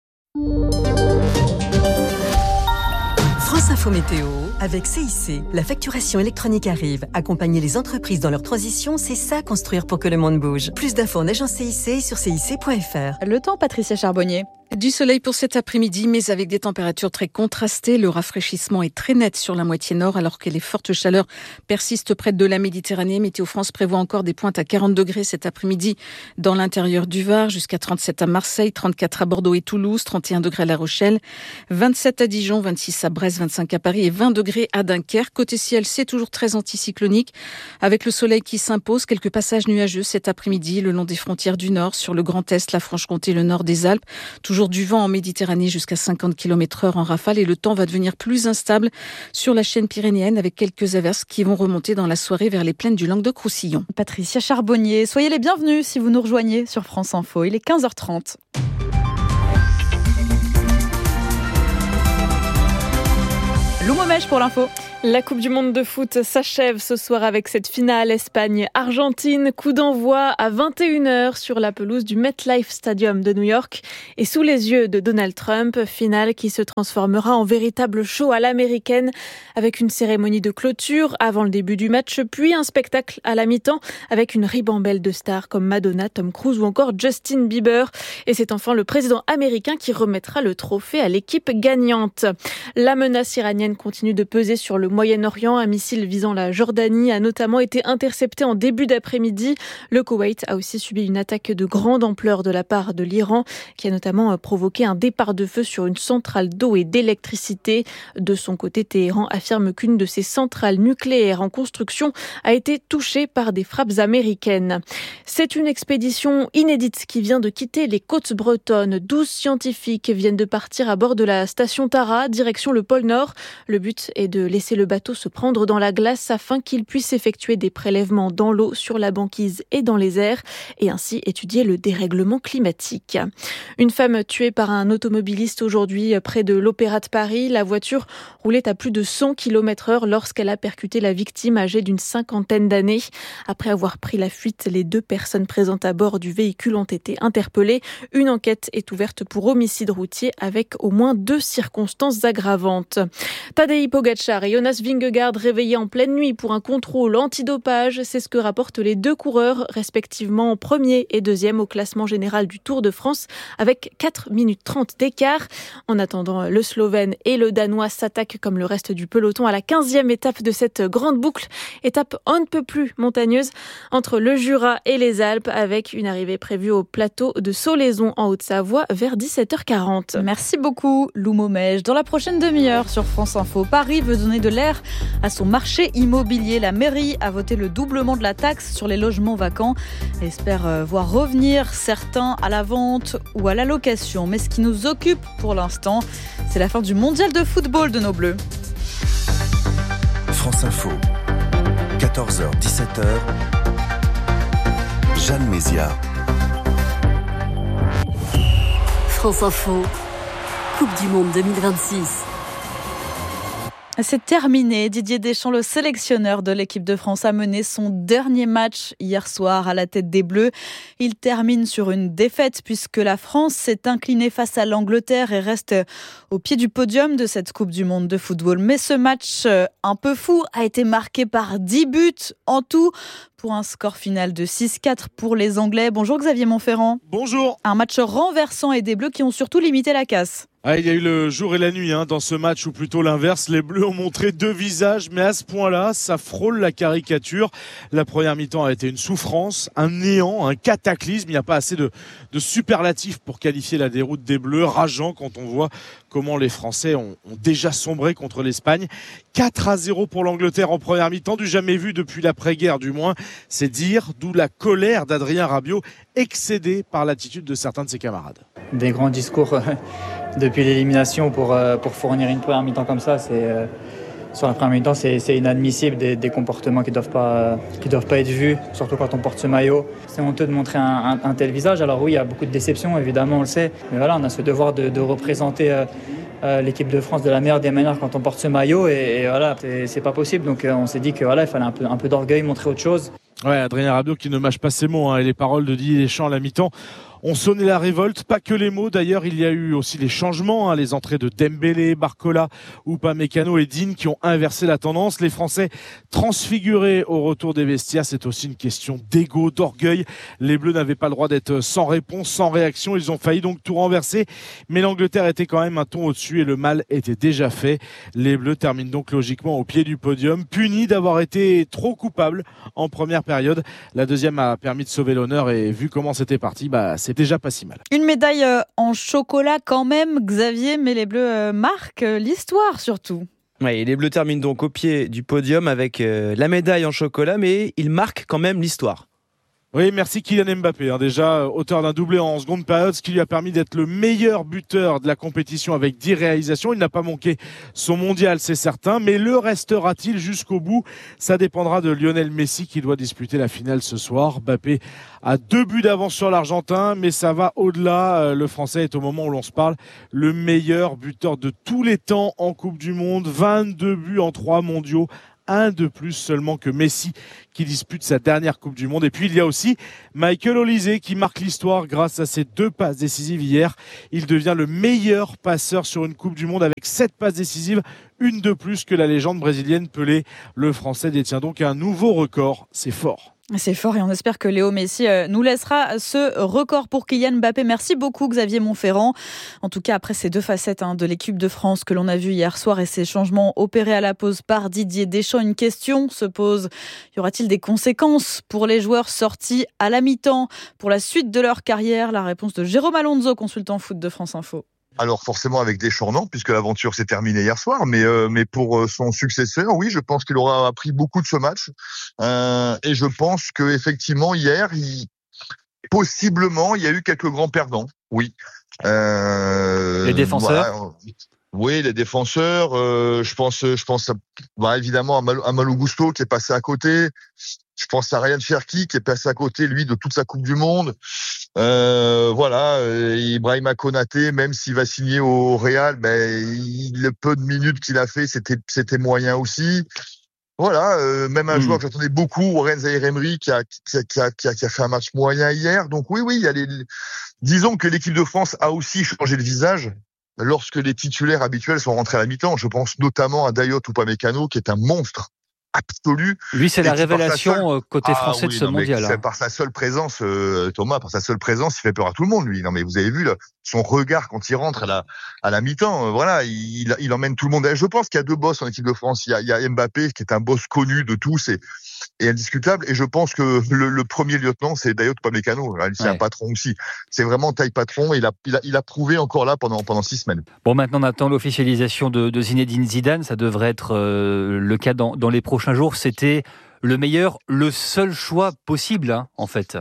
France Info Météo, avec C I C, la facturation électronique arrive. Accompagner les entreprises dans leur transition, c'est ça construire pour que le monde bouge. Plus d'infos en agence C I C sur C I C point F R. Le temps, Patricia Charbonnier. Du soleil pour cet après-midi, mais avec des températures très contrastées. Le rafraîchissement est très net sur la moitié nord, alors que les fortes chaleurs persistent près de la Méditerranée. Météo France prévoit encore des pointes à quarante degrés cet après-midi dans l'intérieur du Var, jusqu'à trente-sept à Marseille, trente-quatre à Bordeaux et Toulouse, trente et un degrés à La Rochelle, vingt-sept à Dijon, vingt-six à Brest, vingt-cinq à Paris et vingt degrés à Dunkerque. Côté ciel, c'est toujours très anticyclonique, avec le soleil qui s'impose. Quelques passages nuageux cet après-midi le long des frontières du Nord, sur le Grand Est, la Franche-Comté, le nord des Alpes. Toujours du vent en Méditerranée jusqu'à cinquante kilomètres heure en rafale, et le temps va devenir plus instable sur la chaîne pyrénéenne, avec quelques averses qui vont remonter dans la soirée vers les plaines du Languedoc-Roussillon. Patricia Charbonnier, soyez les bienvenus si vous nous rejoignez sur France Info. Il est quinze heures trente. Lou Momèche pour l'info. La Coupe du Monde de foot s'achève ce soir avec cette finale Espagne-Argentine. Coup d'envoi à vingt et une heures sur la pelouse du MetLife Stadium de New York et sous les yeux de Donald Trump. Finale qui se transformera en véritable show à l'américaine avec une cérémonie de clôture avant le début du match, puis un spectacle à la mi-temps avec une ribambelle de stars comme Madonna, Tom Cruise ou encore Justin Bieber. Et c'est enfin le président américain qui remettra le trophée à l'équipe gagnante. La menace iranienne continue de peser sur le Moyen-Orient. Un missile visant la Jordanie a notamment été intercepté en début d'après-midi. Le Koweït a aussi subi une attaque de grande ampleur de la part de l'Iran, qui a notamment provoqué un départ de feu sur une centrale d'eau et d'électricité. De son côté, Téhéran affirme qu'une de ses centrales nucléaires en construction a été touchée par des frappes américaines. C'est une expédition inédite qui vient de quitter les côtes bretonnes. douze scientifiques viennent de partir à bord de la station Tara, direction le pôle Nord. Le but est de laisser le bateau se prendre dans la glace afin qu'il puisse effectuer des prélèvements dans l'eau, sur la banquise et dans les airs, et ainsi étudier le dérèglement climatique. Une femme tuée par un automobiliste aujourd'hui près de l'Opéra de Paris. La voiture roulait à plus de cent kilomètres heure lorsqu'elle a percuté la victime âgée d'une cinquantaine d'années. Après avoir pris la fuite, les deux personnes présentes à bord du véhicule ont été interpellées. Une enquête est ouverte pour homicide routier avec au moins deux circonstances aggravantes. Tadej Pogačar et Jonas Vingegaard réveillés en pleine nuit pour un contrôle antidopage. C'est ce que rapportent les deux coureurs, respectivement premier et deuxième au classement général du Tour de France, avec quatre minutes trente d'écart. En attendant, le Slovène et le Danois s'attaquent comme le reste du peloton à la quinzième étape de cette grande boucle. Étape on ne peut plus montagneuse entre le Jura et les Alpes, avec une arrivée prévue au plateau de Solaizon en Haute-Savoie vers dix-sept heures quarante. Merci beaucoup Lou Momèche. Dans la prochaine demi-heure sur France Info, Paris veut donner de l'air à son marché immobilier. La mairie a voté le doublement de la taxe sur les logements vacants et espère voir revenir certains à la vente ou à la location. Mais ce qui nous occupe pour l'instant, c'est la fin du mondial de football de nos Bleus. France Info, quatorze heures dix-sept heures, Jeanne Mézia. France Info, Coupe du Monde deux mille vingt-six. C'est terminé. Didier Deschamps, le sélectionneur de l'équipe de France, a mené son dernier match hier soir à la tête des Bleus. Il termine sur une défaite puisque la France s'est inclinée face à l'Angleterre et reste au pied du podium de cette Coupe du Monde de football. Mais ce match un peu fou a été marqué par dix buts en tout, pour un score final de six quatre pour les Anglais. Bonjour Xavier Montferrand. Bonjour. Un match renversant et des Bleus qui ont surtout limité la casse. Ah, il y a eu le jour et la nuit hein, dans ce match, ou plutôt l'inverse. Les Bleus ont montré deux visages, mais à ce point-là, ça frôle la caricature. La première mi-temps a été une souffrance, un néant, un cataclysme. Il n'y a pas assez de, de superlatifs pour qualifier la déroute des Bleus. Rageant quand on voit comment les Français ont, ont déjà sombré contre l'Espagne. quatre à zéro pour l'Angleterre en première mi-temps, du jamais vu depuis l'après-guerre du moins. C'est dire, d'où la colère d'Adrien Rabiot, excédé par l'attitude de certains de ses camarades. Des grands discours depuis l'élimination pour, pour fournir une première mi-temps comme ça, c'est, euh, sur la première mi-temps, c'est, c'est inadmissible, des, des comportements qui ne doivent pas, qui doivent pas être vus, surtout quand on porte ce maillot. C'est honteux de montrer un, un, un tel visage. Alors oui, il y a beaucoup de déceptions, évidemment, on le sait, mais voilà, on a ce devoir de, de représenter euh, euh, l'équipe de France de la meilleure des manières quand on porte ce maillot, et, et voilà, c'est, c'est pas possible. Donc euh, on s'est dit que voilà, il fallait un peu, un peu d'orgueil, montrer autre chose. Ouais, Adrien Rabiot qui ne mâche pas ses mots hein, et les paroles de Didier Deschamps à la mi-temps ont sonné la révolte. Pas que les mots, d'ailleurs, il y a eu aussi les changements, hein, les entrées de Dembélé, Barcola, Upamecano et Digne qui ont inversé la tendance. Les Français transfigurés au retour des vestiaires, c'est aussi une question d'ego, d'orgueil. Les Bleus n'avaient pas le droit d'être sans réponse, sans réaction. Ils ont failli donc tout renverser, mais l'Angleterre était quand même un ton au-dessus et le mal était déjà fait. Les Bleus terminent donc logiquement au pied du podium, punis d'avoir été trop coupables en première période. La deuxième a permis de sauver l'honneur et vu comment c'était parti, bah, c'est déjà pas si mal. Une médaille en chocolat quand même, Xavier, mais les Bleus marquent l'histoire surtout. Ouais, et les Bleus terminent donc au pied du podium avec euh, la médaille en chocolat, mais ils marquent quand même l'histoire. Oui, merci Kylian Mbappé, hein, déjà auteur d'un doublé en seconde période, ce qui lui a permis d'être le meilleur buteur de la compétition avec dix réalisations. Il n'a pas manqué son mondial, c'est certain, mais le restera-t-il jusqu'au bout? Ça dépendra de Lionel Messi qui doit disputer la finale ce soir. Mbappé a deux buts d'avance sur l'Argentin, mais ça va au-delà. Le Français est au moment où l'on se parle le meilleur buteur de tous les temps en Coupe du Monde, vingt-deux buts en trois mondiaux. Un de plus seulement que Messi qui dispute sa dernière Coupe du Monde. Et puis il y a aussi Michael Olise qui marque l'histoire grâce à ses deux passes décisives hier. Il devient le meilleur passeur sur une Coupe du Monde avec sept passes décisives, une de plus que la légende brésilienne Pelé. Le Français détient donc un nouveau record. C'est fort. C'est fort et on espère que Léo Messi nous laissera ce record pour Kylian Mbappé. Merci beaucoup Xavier Montferrand. En tout cas, après ces deux facettes hein, de l'équipe de France que l'on a vu hier soir et ces changements opérés à la pause par Didier Deschamps, une question se pose. Y aura-t-il des conséquences pour les joueurs sortis à la mi-temps pour la suite de leur carrière? La réponse de Jérôme Alonso, consultant foot de France Info. Alors forcément avec Deschamps non, puisque l'aventure s'est terminée hier soir, mais euh, mais pour euh, son successeur, oui, je pense qu'il aura appris beaucoup de ce match, euh, et je pense que effectivement hier, il, possiblement, il y a eu quelques grands perdants, oui. Euh, les défenseurs. Voilà. Oui, les défenseurs. Euh, je pense, je pense à, bah, évidemment à, Mal, à Malo Gusto qui est passé à côté. Je pense à Ryan Cherki qui est passé à côté, lui, de toute sa Coupe du Monde. Euh, voilà, euh, Ibrahima Konaté, même s'il va signer au Real, ben il, le peu de minutes qu'il a fait, c'était c'était moyen aussi. Voilà, euh, même un mmh. joueur que j'attendais beaucoup, Warren Zaïre-Emery, qui a qui a, qui a qui a qui a fait un match moyen hier. Donc oui, oui, il y a les. Disons que l'équipe de France a aussi changé de visage lorsque les titulaires habituels sont rentrés à la mi-temps. Je pense notamment à Dayot Upamecano, qui est un monstre absolu. Lui, c'est la révélation seule... côté français ah, oui, de ce non, mondial. Hein. Par sa seule présence, euh, Thomas, par sa seule présence, il fait peur à tout le monde, lui. Non, mais vous avez vu là, son regard quand il rentre à la, à la mi-temps. Euh, voilà, il, il emmène tout le monde. Je pense qu'il y a deux boss en équipe de France. Il y a, il y a Mbappé, qui est un boss connu de tous et, et indiscutable. Et je pense que le, le premier lieutenant, c'est Dayot Upamecano. C'est ouais. un patron aussi. C'est vraiment taille patron. Et il a, il a, il a prouvé encore là pendant, pendant six semaines. Bon, maintenant, on attend l'officialisation de, de Zinedine Zidane. Ça devrait être euh, le cas dans, dans les prochains jours. C'était le meilleur, le seul choix possible, hein, en fait.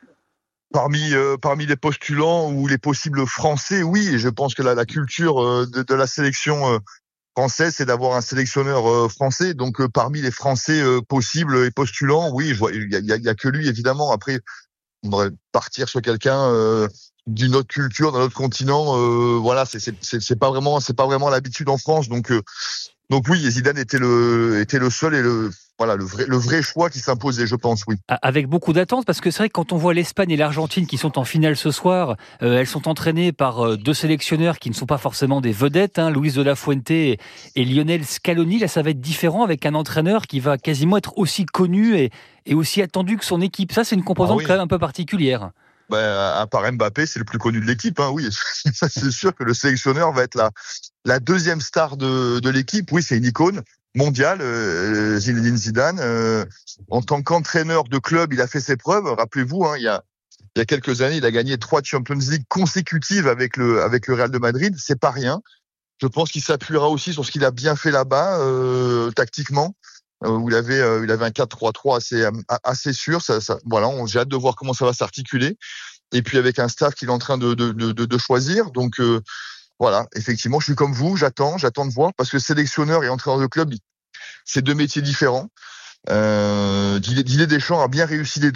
Parmi euh, parmi les postulants ou les possibles Français, oui. Et je pense que la, la culture euh, de, de la sélection euh, française, c'est d'avoir un sélectionneur euh, français. Donc, euh, parmi les Français euh, possibles et postulants, oui, je vois, il y a, y a, y a que lui, évidemment. Après, on devrait partir sur quelqu'un euh, d'une autre culture, d'un autre continent. Euh, voilà, c'est c'est c'est, c'est pas vraiment c'est pas vraiment l'habitude en France. Donc euh, donc oui, Zidane était le était le seul et le Voilà, le vrai, le vrai choix qui s'imposait, je pense, oui. Avec beaucoup d'attentes, parce que c'est vrai que quand on voit l'Espagne et l'Argentine qui sont en finale ce soir, euh, elles sont entraînées par euh, deux sélectionneurs qui ne sont pas forcément des vedettes, hein, Luis de la Fuente et, et Lionel Scaloni. Là, ça va être différent avec un entraîneur qui va quasiment être aussi connu et, et aussi attendu que son équipe. Ça, c'est une composante ah oui. quand même un peu particulière. Ben, à part Mbappé, c'est le plus connu de l'équipe, hein, oui. Ça, c'est sûr que le sélectionneur va être la, la deuxième star de, de l'équipe. Oui, c'est une icône mondiale, euh, Zinedine Zidane. Euh, en tant qu'entraîneur de club, il a fait ses preuves. Rappelez-vous, hein, il y a, il y a quelques années, il a gagné trois Champions League consécutives avec le, avec le Real de Madrid. C'est pas rien. Je pense qu'il s'appuiera aussi sur ce qu'il a bien fait là-bas, euh, tactiquement. Où il avait, euh, il avait un quatre trois trois assez, assez sûr. Ça, ça, voilà, on, j'ai hâte de voir comment ça va s'articuler. Et puis avec un staff qu'il est en train de, de, de, de choisir. Donc euh, voilà, effectivement, je suis comme vous, j'attends, j'attends de voir parce que sélectionneur et entraîneur de club, c'est deux métiers différents. Euh, Didier Deschamps a bien réussi les deux.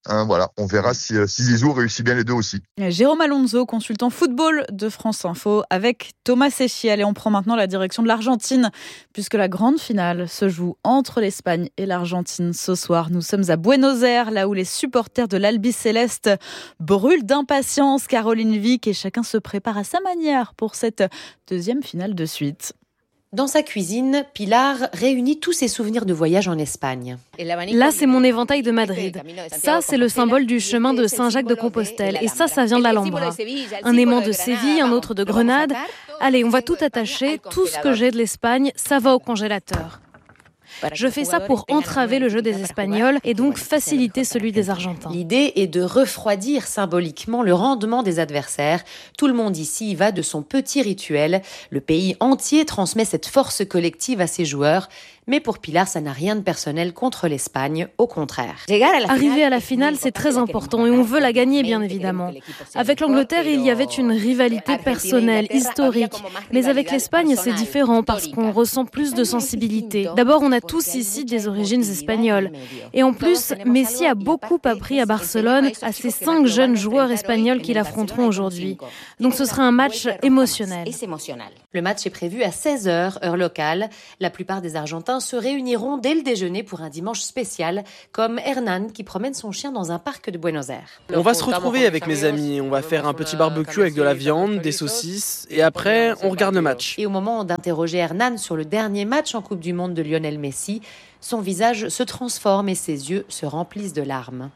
Hein, voilà, on verra si, si Zizou réussit bien les deux aussi. Jérôme Alonso, consultant football de France Info, avec Thomas Séchiel. Et on prend maintenant la direction de l'Argentine, puisque la grande finale se joue entre l'Espagne et l'Argentine ce soir. Nous sommes à Buenos Aires, là où les supporters de l'Albiceleste brûlent d'impatience. Caroline Vic, et chacun se prépare à sa manière pour cette deuxième finale de suite. Dans sa cuisine, Pilar réunit tous ses souvenirs de voyage en Espagne. Là, c'est mon éventail de Madrid. Ça, c'est le symbole du chemin de Saint-Jacques-de-Compostelle. Et ça, ça vient de l'Alhambra. Un aimant de Séville, un autre de Grenade. Allez, on va tout attacher. Tout ce que j'ai de l'Espagne, ça va au congélateur. Je fais ça pour entraver le jeu des Espagnols et donc faciliter celui des Argentins. L'idée est de refroidir symboliquement le rendement des adversaires. Tout le monde ici y va de son petit rituel. Le pays entier transmet cette force collective à ses joueurs. Mais pour Pilar, ça n'a rien de personnel contre l'Espagne, au contraire. Arriver à la finale, c'est très important et on veut la gagner, bien évidemment. Avec l'Angleterre, il y avait une rivalité personnelle, historique. Mais avec l'Espagne, c'est différent parce qu'on ressent plus de sensibilité. D'abord, on a tous ici des origines espagnoles. Et en plus, Messi a beaucoup appris à Barcelone, à ces cinq jeunes joueurs espagnols qui l'affronteront aujourd'hui. Donc ce sera un match émotionnel. Le match est prévu à seize heures, heure locale. La plupart des Argentins se réuniront dès le déjeuner pour un dimanche spécial, comme Hernan qui promène son chien dans un parc de Buenos Aires. On va se retrouver avec mes amis, on va faire un petit barbecue avec de la viande, des saucisses, et après on regarde le match. Et au moment d'interroger Hernan sur le dernier match en Coupe du Monde de Lionel Messi, son visage se transforme et ses yeux se remplissent de larmes.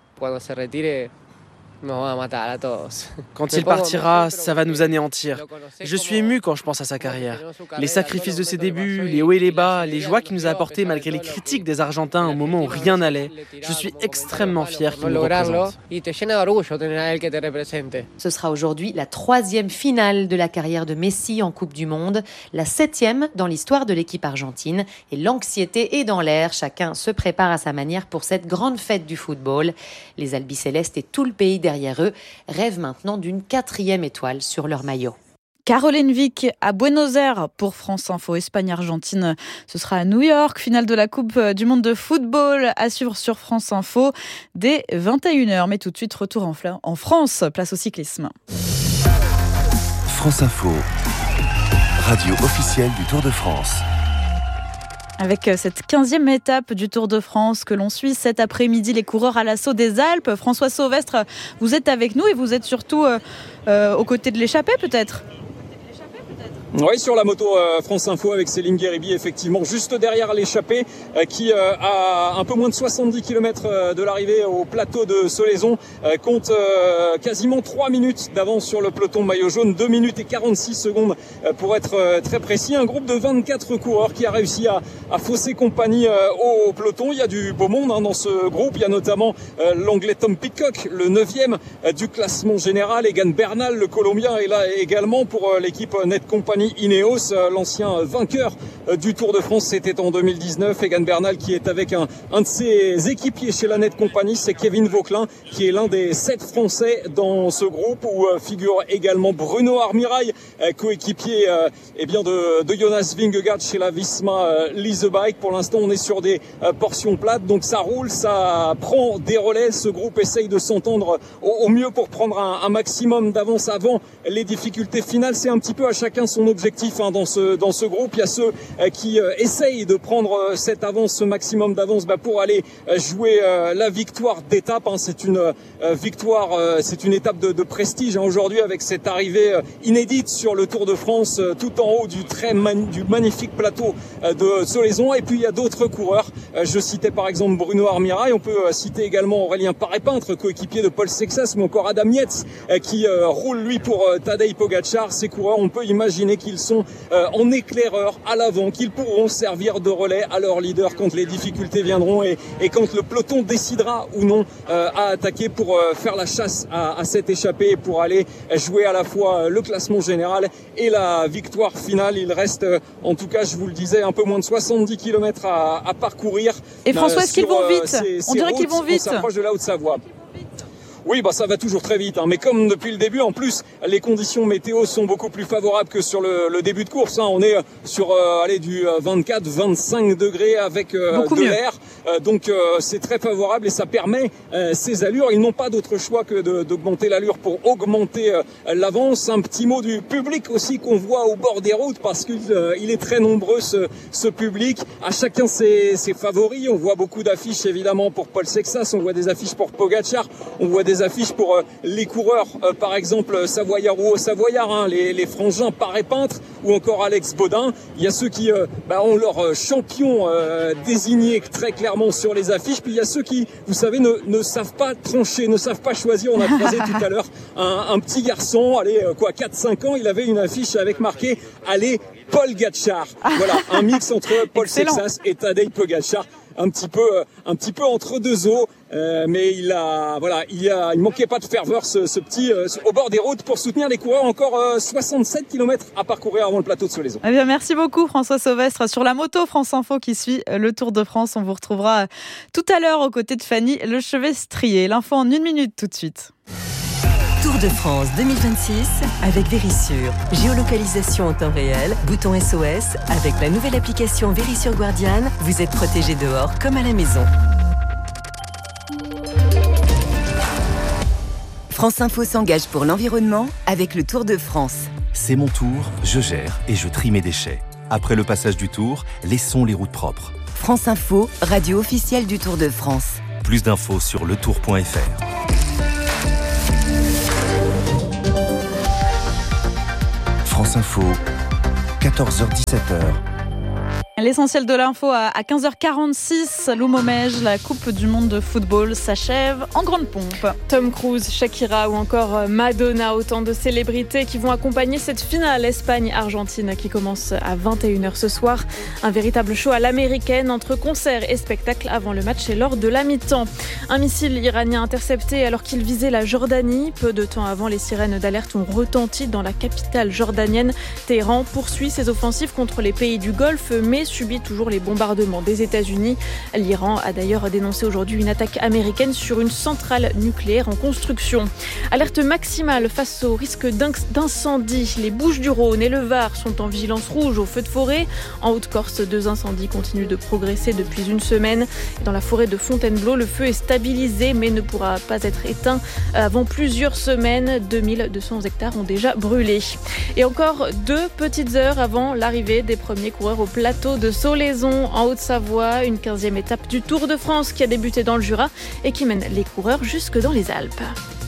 Quand il partira, ça va nous anéantir. Je suis ému quand je pense à sa carrière. Les sacrifices de ses débuts, les hauts et les bas, les joies qu'il nous a apportées malgré les critiques des Argentins au moment où rien n'allait. Je suis extrêmement fier qu'il nous représente. Ce sera aujourd'hui la troisième finale de la carrière de Messi en Coupe du Monde, la septième dans l'histoire de l'équipe argentine. Et l'anxiété est dans l'air, chacun se prépare à sa manière pour cette grande fête du football. Les albicélestes et tout le pays derrière eux rêvent maintenant d'une quatrième étoile sur leur maillot. Caroline Vic à Buenos Aires pour France Info. Espagne-Argentine, ce sera à New York. Finale de la Coupe du Monde de football à suivre sur France Info dès vingt et une heures. Mais tout de suite, retour en, fla- en France, place au cyclisme. France Info, radio officielle du Tour de France. Avec cette quinzième étape du Tour de France que l'on suit cet après-midi, les coureurs à l'assaut des Alpes. François Sauvestre, vous êtes avec nous et vous êtes surtout euh, euh, aux côtés de l'échappée peut-être ? Oui, sur la moto euh, France Info avec Céline Guéribi, effectivement, juste derrière l'échappée euh, qui, euh, à un peu moins de soixante-dix kilomètres euh, de l'arrivée au plateau de Solaizon, euh, compte euh, quasiment trois minutes d'avance sur le peloton maillot jaune, deux minutes et quarante-six secondes euh, pour être euh, très précis. Un groupe de vingt-quatre coureurs qui a réussi à, à fausser compagnie euh, au peloton. Il y a du beau monde hein, dans ce groupe. Il y a notamment euh, l'anglais Tom Pidcock, le neuvième euh, du classement général. Egan Bernal, le Colombien, est là également pour euh, l'équipe euh, Net Company Ineos, l'ancien vainqueur du Tour de France, c'était en deux mille dix-neuf. Egan Bernal qui est avec un, un de ses équipiers chez la Net Company, c'est Kevin Vauquelin qui est l'un des sept Français dans ce groupe où euh, figure également Bruno Armirail, euh, coéquipier euh, eh bien de, de Jonas Vingegaard chez la Visma euh, Lease Bike. Pour l'instant, on est sur des euh, portions plates, donc ça roule, ça prend des relais. Ce groupe essaye de s'entendre au, au mieux pour prendre un, un maximum d'avance avant les difficultés finales. C'est un petit peu à chacun son objectif hein, dans ce dans ce groupe. Il y a ceux euh, qui euh, essayent de prendre euh, cette avance, ce maximum d'avance, bah, pour aller euh, jouer euh, la victoire d'étape. Hein. C'est une euh, victoire, euh, c'est une étape de, de prestige hein, aujourd'hui avec cette arrivée euh, inédite sur le Tour de France, euh, tout en haut du très man- du magnifique plateau euh, de Solaizon. Et puis il y a d'autres coureurs. Euh, je citais par exemple Bruno Armirail. On peut euh, citer également Aurélien Paré-Peintre, coéquipier de Paul Sexas, mais encore Adam Yates euh, qui euh, roule lui pour euh, Tadej Pogacar. Ces coureurs, on peut imaginer qu'ils sont euh, en éclaireur à l'avant, qu'ils pourront servir de relais à leur leader quand les difficultés viendront et, et quand le peloton décidera ou non euh, à attaquer pour euh, faire la chasse à, à cette échappée et pour aller jouer à la fois le classement général et la victoire finale. Il reste, euh, en tout cas, je vous le disais, un peu moins de soixante-dix kilomètres à, à parcourir. Et François, euh, est-ce qu'ils vont vite euh, ces, ces On dirait routes, qu'ils vont vite. On s'approche de la Haute-Savoie. Oui, bah ça va toujours très vite, hein. Mais comme depuis le début, en plus, les conditions météo sont beaucoup plus favorables que sur le, le début de course, hein. On est sur euh, allez, du vingt-quatre vingt-cinq degrés avec euh, de mieux. l'air, euh, donc euh, c'est très favorable et ça permet euh, ces allures. Ils n'ont pas d'autre choix que de, d'augmenter l'allure pour augmenter euh, l'avance. Un petit mot du public aussi qu'on voit au bord des routes parce qu'il euh, il est très nombreux ce, ce public. À chacun ses, ses favoris. On voit beaucoup d'affiches évidemment pour Paul Sexas, on voit des affiches pour Pogačar, on voit des affiches pour euh, les coureurs, euh, par exemple Savoyard ou Savoyard, hein, les, les frangins Paré Peintre ou encore Alex Baudin. Il y a ceux qui euh, bah, ont leur euh, champion euh, désigné très clairement sur les affiches, puis il y a ceux qui, vous savez, ne, ne savent pas trancher, ne savent pas choisir. On a croisé tout à l'heure un, un petit garçon, allez, euh, quoi, quatre cinq ans, il avait une affiche avec marqué « Allez, Paul Gatchar ». Voilà, un mix entre Paul Sexas et Tadej Pogačar. Un petit peu, un petit peu entre deux eaux, euh, mais il a, voilà, il a, il manquait pas de ferveur ce, ce petit euh, au bord des routes pour soutenir les coureurs. Encore euh, soixante-sept kilomètres à parcourir avant le plateau de Solaison. Eh bien, merci beaucoup François Sauvestre sur la moto France Info qui suit le Tour de France. On vous retrouvera tout à l'heure aux côtés de Fanny Lechevestrier. L'info en une minute tout de suite. Tour de France deux mille vingt-six avec Vérissure. Géolocalisation en temps réel, bouton S O S. Avec la nouvelle application Vérissure Guardian, vous êtes protégé dehors comme à la maison. France Info s'engage pour l'environnement avec le Tour de France. C'est mon tour, je gère et je trie mes déchets. Après le passage du Tour, laissons les routes propres. France Info, radio officielle du Tour de France. Plus d'infos sur le tour point f r. France Info, quatorze heures dix-sept heures. L'essentiel de l'info à quinze heures quarante-six, Loumomège, la Coupe du Monde de football s'achève en grande pompe. Tom Cruise, Shakira ou encore Madonna, autant de célébrités qui vont accompagner cette finale Espagne-Argentine qui commence à vingt et une heures ce soir. Un véritable show à l'américaine entre concerts et spectacles avant le match et lors de la mi-temps. Un missile iranien intercepté alors qu'il visait la Jordanie. Peu de temps avant, les sirènes d'alerte ont retenti dans la capitale jordanienne. Téhéran poursuit ses offensives contre les pays du Golfe, mais subit toujours les bombardements des États-Unis. L'Iran a d'ailleurs dénoncé aujourd'hui une attaque américaine sur une centrale nucléaire en construction. Alerte maximale face au risque d'incendie. Les Bouches-du-Rhône et le Var sont en vigilance rouge au feu de forêt. En Haute-Corse, deux incendies continuent de progresser depuis une semaine. Dans la forêt de Fontainebleau, le feu est stabilisé mais ne pourra pas être éteint avant plusieurs semaines. deux mille deux cents hectares ont déjà brûlé. Et encore deux petites heures avant l'arrivée des premiers coureurs au plateau de Solaison en Haute-Savoie, une quinzième étape du Tour de France qui a débuté dans le Jura et qui mène les coureurs jusque dans les Alpes.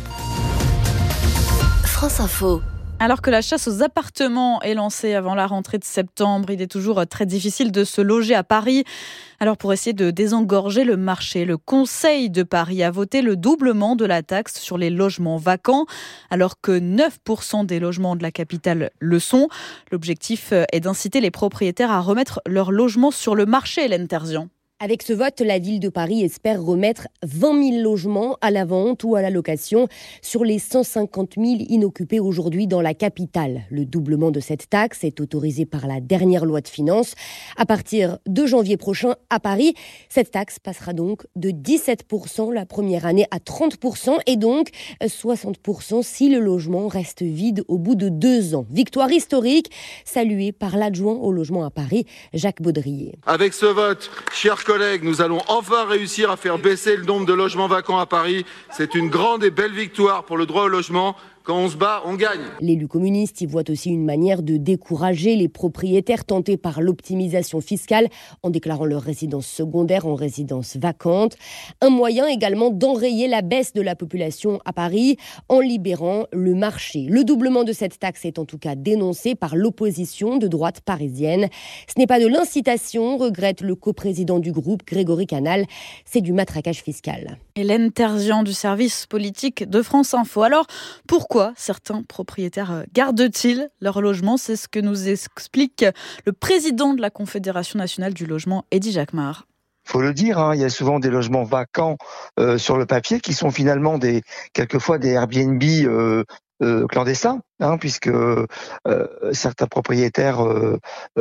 France Info. Alors que la chasse aux appartements est lancée avant la rentrée de septembre, il est toujours très difficile de se loger à Paris. Alors pour essayer de désengorger le marché, le Conseil de Paris a voté le doublement de la taxe sur les logements vacants, alors que neuf pour cent des logements de la capitale le sont. L'objectif est d'inciter les propriétaires à remettre leurs logements sur le marché, Hélène Terzian. Avec ce vote, la ville de Paris espère remettre vingt mille logements à la vente ou à la location sur les cent cinquante mille inoccupés aujourd'hui dans la capitale. Le doublement de cette taxe est autorisé par la dernière loi de finances. À partir de janvier prochain à Paris, cette taxe passera donc de dix-sept pour cent la première année à trente pour cent et donc soixante pour cent si le logement reste vide au bout de deux ans. Victoire historique saluée par l'adjoint au logement à Paris, Jacques Baudrier. Avec ce vote, chers collègues, nous allons enfin réussir à faire baisser le nombre de logements vacants à Paris. C'est une grande et belle victoire pour le droit au logement. Quand on se bat, on gagne. L'élu communiste y voit aussi une manière de décourager les propriétaires tentés par l'optimisation fiscale en déclarant leur résidence secondaire en résidence vacante. Un moyen également d'enrayer la baisse de la population à Paris en libérant le marché. Le doublement de cette taxe est en tout cas dénoncé par l'opposition de droite parisienne. Ce n'est pas de l'incitation, regrette le coprésident du groupe, Grégory Canal. C'est du matraquage fiscal. Hélène Terzian du service politique de France Info. Alors, pourquoi certains propriétaires gardent-ils leur logement? C'est ce que nous explique le président de la Confédération nationale du logement, Eddy Jacquemart. Il faut le dire, hein, il y a souvent des logements vacants euh, sur le papier qui sont finalement des quelquefois des Airbnb euh, euh, clandestins, hein, puisque euh, certains propriétaires euh, euh,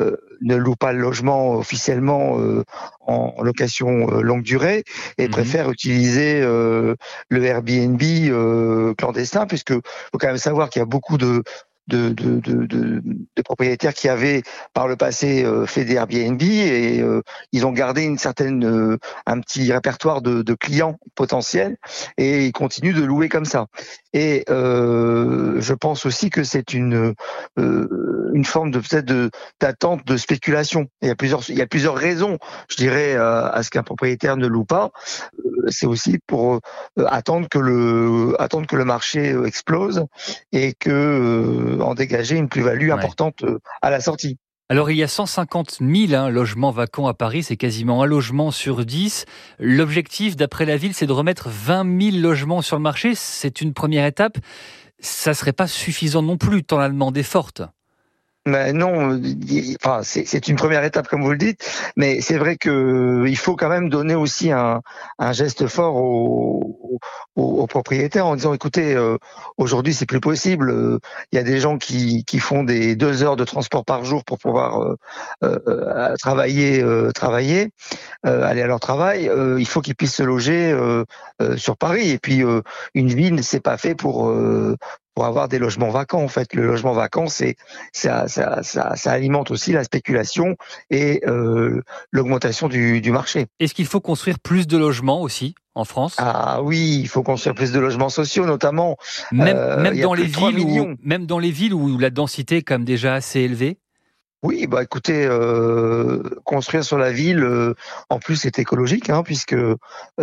ne louent pas le logement officiellement euh, en location euh, longue durée et mmh. préfèrent utiliser euh, le Airbnb euh, clandestin, puisque faut quand même savoir qu'il y a beaucoup de De, de, de, de, de propriétaires qui avaient par le passé euh, fait des Airbnb et euh, ils ont gardé une certaine euh, un petit répertoire de, de clients potentiels et ils continuent de louer comme ça. Et euh, je pense aussi que c'est une euh, une forme de peut-être de d'attente de spéculation. Il y a plusieurs il y a plusieurs raisons, je dirais, à, à ce qu'un propriétaire ne loue pas. Euh, c'est aussi pour euh, attendre que le attendre que le marché euh, explose et que euh, en dégager une plus-value ouais. importante à la sortie. Alors il y a cent cinquante mille hein, logements vacants à Paris, c'est quasiment un logement sur dix. L'objectif d'après la ville, c'est de remettre vingt mille logements sur le marché. C'est une première étape. Ça ne serait pas suffisant non plus, tant la demande est forte. Mais non, enfin, c'est, c'est une première étape comme vous le dites, mais c'est vrai que il faut quand même donner aussi un, un geste fort aux, aux, aux propriétaires en disant écoutez, euh, aujourd'hui c'est plus possible. Il euh, y a des gens qui, qui font des deux heures de transport par jour pour pouvoir euh, euh, travailler, euh, travailler, euh, aller à leur travail. Euh, il faut qu'ils puissent se loger euh, euh, sur Paris. Et puis euh, une ville, c'est pas fait pour euh, pour avoir des logements vacants. En fait, le logement vacant, c'est ça, ça, ça, ça alimente aussi la spéculation et euh, l'augmentation du, du marché. Est-ce qu'il faut construire plus de logements aussi en France ? Ah oui, il faut construire plus de logements sociaux, notamment. Même, euh, même dans les villes où, même dans les villes où la densité est quand même déjà assez élevée. Oui, bah écoutez, euh, construire sur la ville, euh, en plus c'est écologique, hein, puisque euh,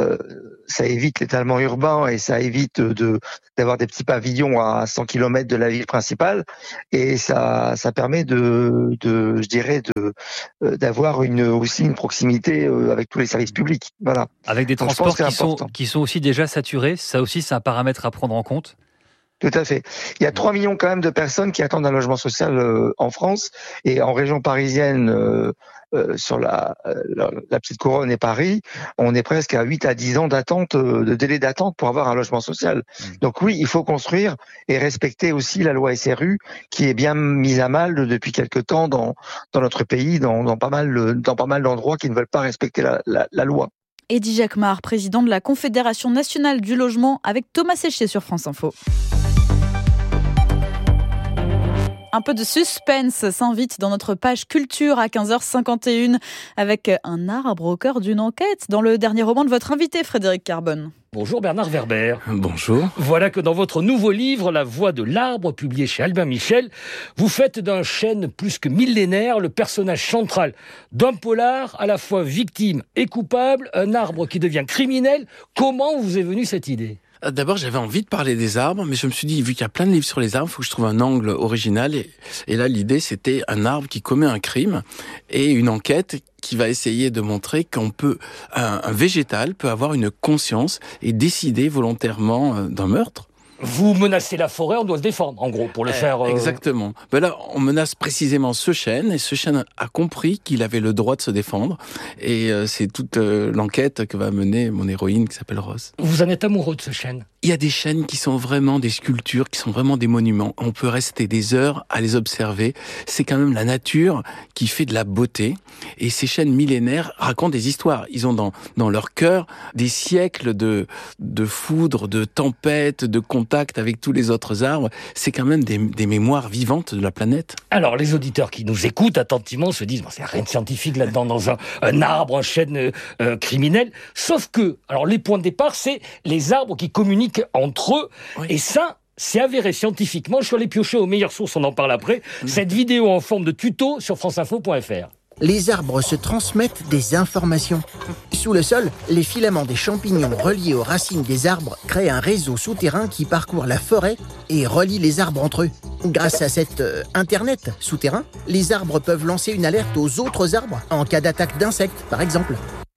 ça évite l'étalement urbain et ça évite de d'avoir des petits pavillons à cent kilomètres de la ville principale, et ça ça permet de, de je dirais de d'avoir une aussi une proximité avec tous les services publics. Voilà. Avec des Donc, transports qui sont qui sont aussi déjà saturés, ça aussi c'est un paramètre à prendre en compte. Tout à fait. Il y a trois millions quand même de personnes qui attendent un logement social euh, en France, et en région parisienne, euh, euh, sur la, la, la petite couronne et Paris, on est presque à huit à dix ans d'attente, euh, de délai d'attente pour avoir un logement social. Mmh. Donc oui, il faut construire et respecter aussi la loi S R U qui est bien mise à mal depuis quelque temps dans, dans notre pays, dans, dans, pas mal, dans pas mal d'endroits qui ne veulent pas respecter la, la, la loi. Eddy Jacquemart, président de la Confédération nationale du logement, avec Thomas Séchier sur France Info. Un peu de suspense s'invite dans notre page culture à quinze heures cinquante et une avec un arbre au cœur d'une enquête dans le dernier roman de votre invité Frédéric Carbone. Bonjour Bernard Werber. Bonjour. Voilà que dans votre nouveau livre, La Voix de l'arbre, publié chez Albin Michel, vous faites d'un chêne plus que millénaire le personnage central d'un polar à la fois victime et coupable, un arbre qui devient criminel. Comment vous est venue cette idée ? D'abord, j'avais envie de parler des arbres, mais je me suis dit, vu qu'il y a plein de livres sur les arbres, il faut que je trouve un angle original. Et, et là, l'idée, c'était un arbre qui commet un crime et une enquête qui va essayer de montrer qu'on peut, un, un végétal peut avoir une conscience et décider volontairement d'un meurtre. Vous menacez la forêt, on doit se défendre, en gros, pour le euh, faire... Euh... Exactement. Ben là, on menace précisément ce chêne, et ce chêne a compris qu'il avait le droit de se défendre, et euh, c'est toute euh, l'enquête que va mener mon héroïne, qui s'appelle Rose. Vous en êtes amoureux de ce chêne ? Il y a des chênes qui sont vraiment des sculptures, qui sont vraiment des monuments. On peut rester des heures à les observer. C'est quand même la nature qui fait de la beauté, et ces chênes millénaires racontent des histoires. Ils ont dans, dans leur cœur des siècles de, de foudre, de tempêtes, de contacts avec tous les autres arbres. C'est quand même des, des mémoires vivantes de la planète. Alors, les auditeurs qui nous écoutent attentivement se disent, bon, c'est rien de scientifique là-dedans, dans un, un arbre, un chêne euh, criminel. Sauf que, alors, les points de départ, c'est les arbres qui communiquent entre eux. Oui. Et ça, c'est avéré scientifiquement. Je suis allé piocher aux meilleures sources, on en parle après. Mmh. Cette vidéo en forme de tuto sur franceinfo point f r. Les arbres se transmettent des informations. Sous le sol, les filaments des champignons reliés aux racines des arbres créent un réseau souterrain qui parcourt la forêt et relie les arbres entre eux. Grâce à cet euh, Internet souterrain, les arbres peuvent lancer une alerte aux autres arbres en cas d'attaque d'insectes, par exemple.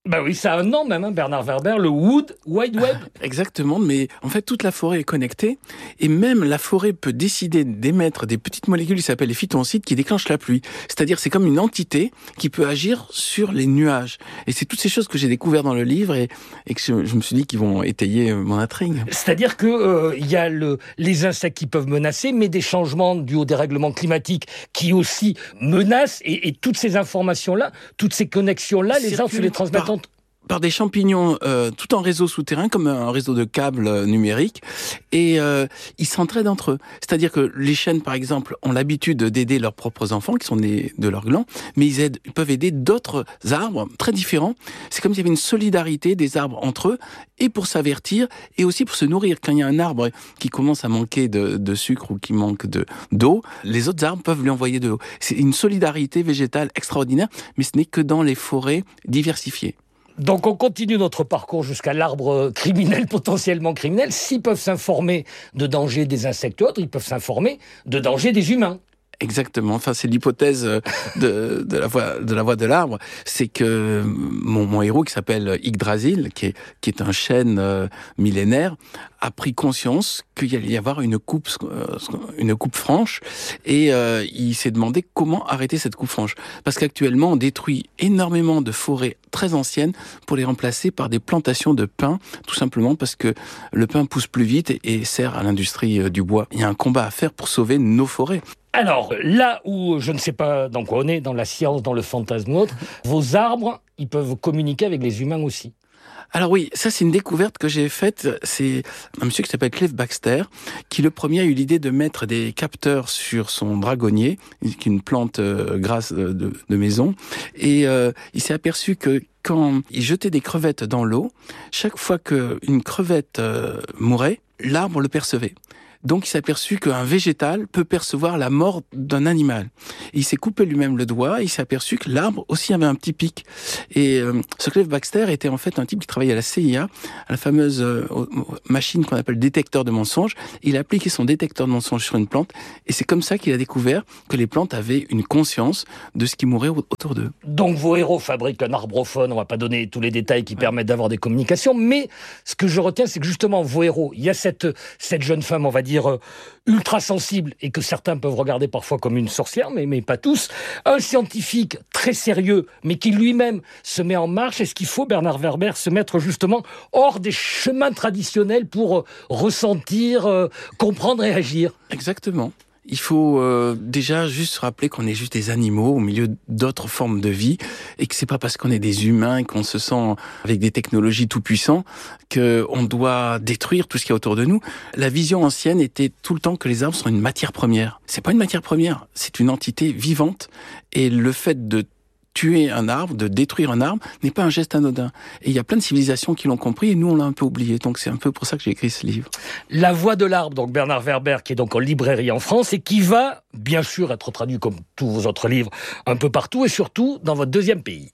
Bah oui, ça a un nom même, hein, Bernard Werber, le Wood Wide Web. Exactement, mais en fait, toute la forêt est connectée, et même la forêt peut décider d'émettre des petites molécules qui s'appellent les phytoncides qui déclenchent la pluie. C'est-à-dire, c'est comme une entité qui peut agir sur les nuages. Et c'est toutes ces choses que j'ai découvertes dans le livre et, et que je, je me suis dit qu'ils vont étayer mon intrigue. C'est-à-dire que euh, il y a le, les insectes qui peuvent menacer, mais des changements dus au dérèglement climatique qui aussi menacent, et, et toutes ces informations-là, toutes ces connexions-là, les arbres se les transmettent entre par des champignons euh, tout en réseau souterrain, comme un réseau de câbles euh, numériques, et euh, ils s'entraident entre eux. C'est-à-dire que les chênes, par exemple, ont l'habitude d'aider leurs propres enfants, qui sont nés de leur gland, mais ils, aident, ils peuvent aider d'autres arbres très différents. C'est comme s'il y avait une solidarité des arbres entre eux, et pour s'avertir, et aussi pour se nourrir. Quand il y a un arbre qui commence à manquer de, de sucre ou qui manque de, d'eau, les autres arbres peuvent lui envoyer de l'eau. C'est une solidarité végétale extraordinaire, mais ce n'est que dans les forêts diversifiées. Donc on continue notre parcours jusqu'à l'arbre criminel, potentiellement criminel. S'ils peuvent s'informer de danger des insectes autres, ils peuvent s'informer de danger des humains. Exactement. Enfin, c'est l'hypothèse de, de la voie de la voie de l'arbre. C'est que mon, mon héros, qui s'appelle Yggdrasil, qui est, qui est un chêne euh, millénaire, a pris conscience qu'il allait y avoir une coupe, euh, une coupe franche, et euh, il s'est demandé comment arrêter cette coupe franche. Parce qu'actuellement, on détruit énormément de forêts très anciennes pour les remplacer par des plantations de pins, tout simplement parce que le pin pousse plus vite et, et sert à l'industrie euh, du bois. Il y a un combat à faire pour sauver nos forêts. Alors, là où je ne sais pas dans quoi on est, dans la science, dans le fantasme ou autre, vos arbres, ils peuvent communiquer avec les humains aussi. Alors oui, ça c'est une découverte que j'ai faite. C'est un monsieur qui s'appelle Clive Baxter, qui le premier a eu l'idée de mettre des capteurs sur son dragonnier, qui est une plante euh, grasse de, de, de maison. Et euh, il s'est aperçu que quand il jetait des crevettes dans l'eau, chaque fois qu'une crevette euh, mourait, l'arbre le percevait. Donc il s'est aperçu qu'un végétal peut percevoir la mort d'un animal. Et il s'est coupé lui-même le doigt, et il s'est aperçu que l'arbre aussi avait un petit pic. Et euh, ce Clive Baxter était en fait un type qui travaillait à la C I A, à la fameuse euh, machine qu'on appelle détecteur de mensonges. Il a appliqué son détecteur de mensonges sur une plante, et c'est comme ça qu'il a découvert que les plantes avaient une conscience de ce qui mourait autour d'eux. Donc vos héros fabriquent un arbophone, on va pas donner tous les détails qui permettent d'avoir des communications, mais ce que je retiens, c'est que justement vos héros, il y a cette, cette jeune femme, on va dire, dire ultra sensible et que certains peuvent regarder parfois comme une sorcière, mais, mais pas tous. Un scientifique très sérieux, mais qui lui-même se met en marche. Est-ce qu'il faut, Bernard Werber, se mettre justement hors des chemins traditionnels pour euh, ressentir, euh, comprendre et agir ? Exactement. Il faut euh, déjà juste se rappeler qu'on est juste des animaux au milieu d'autres formes de vie et que c'est pas parce qu'on est des humains et qu'on se sent avec des technologies tout puissants qu'on doit détruire tout ce qu'il y a autour de nous. La vision ancienne était tout le temps que les arbres sont une matière première. C'est pas une matière première, c'est une entité vivante, et le fait de tuer un arbre, de détruire un arbre, n'est pas un geste anodin. Et il y a plein de civilisations qui l'ont compris et nous, on l'a un peu oublié. Donc c'est un peu pour ça que j'ai écrit ce livre. La voix de l'arbre, donc Bernard Werber, qui est donc en librairie en France et qui va, bien sûr, être traduit comme tous vos autres livres, un peu partout et surtout dans votre deuxième pays.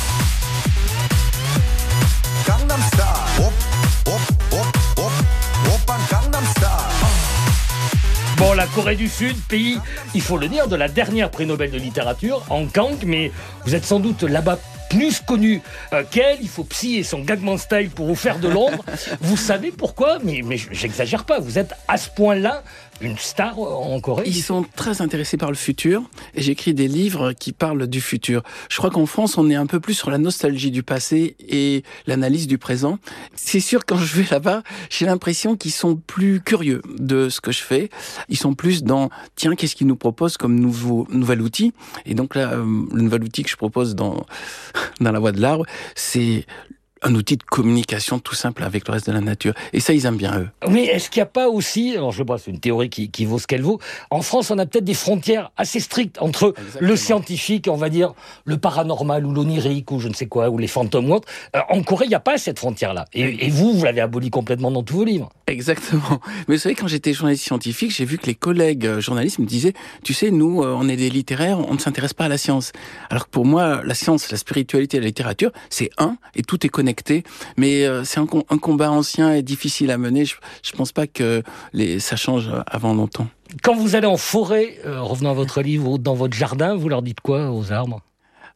Bon, la Corée du Sud, pays, il faut le dire, de la dernière prix Nobel de littérature, en Kang, mais vous êtes sans doute là-bas plus connu euh, qu'elle. Il faut Psy et son Gagman Style pour vous faire de l'ombre. Vous savez pourquoi ? Mais, mais j'exagère pas, vous êtes à ce point-là une star en Corée. Ils sont très intéressés par le futur et j'écris des livres qui parlent du futur. Je crois qu'en France, on est un peu plus sur la nostalgie du passé et l'analyse du présent. C'est sûr, quand je vais là-bas, j'ai l'impression qu'ils sont plus curieux de ce que je fais. Ils sont plus dans, tiens, qu'est-ce qu'ils nous proposent comme nouveau, nouvel outil ? Et donc là, euh, le nouvel outil que je propose dans, dans La Voie de l'Arbre, c'est un outil de communication tout simple avec le reste de la nature. Et ça, ils aiment bien, eux. Oui, est-ce qu'il n'y a pas aussi, alors je sais pas, c'est une théorie qui, qui vaut ce qu'elle vaut, en France, on a peut-être des frontières assez strictes entre Exactement. Le scientifique, on va dire, le paranormal ou l'onirique ou je ne sais quoi, ou les fantômes ou autre. Euh, en Corée, il n'y a pas cette frontière-là. Et, et vous, vous l'avez aboli complètement dans tous vos livres. Exactement. Mais vous savez, quand j'étais journaliste scientifique, j'ai vu que les collègues journalistes me disaient, tu sais, nous, on est des littéraires, on ne s'intéresse pas à la science. Alors que pour moi, la science, la spiritualité et la littérature, c'est un, et tout est connecté. Mais euh, c'est un, un combat ancien et difficile à mener. Je ne pense pas que les, ça change avant longtemps. Quand vous allez en forêt, euh, revenons à votre livre, ou dans votre jardin, vous leur dites quoi aux arbres ?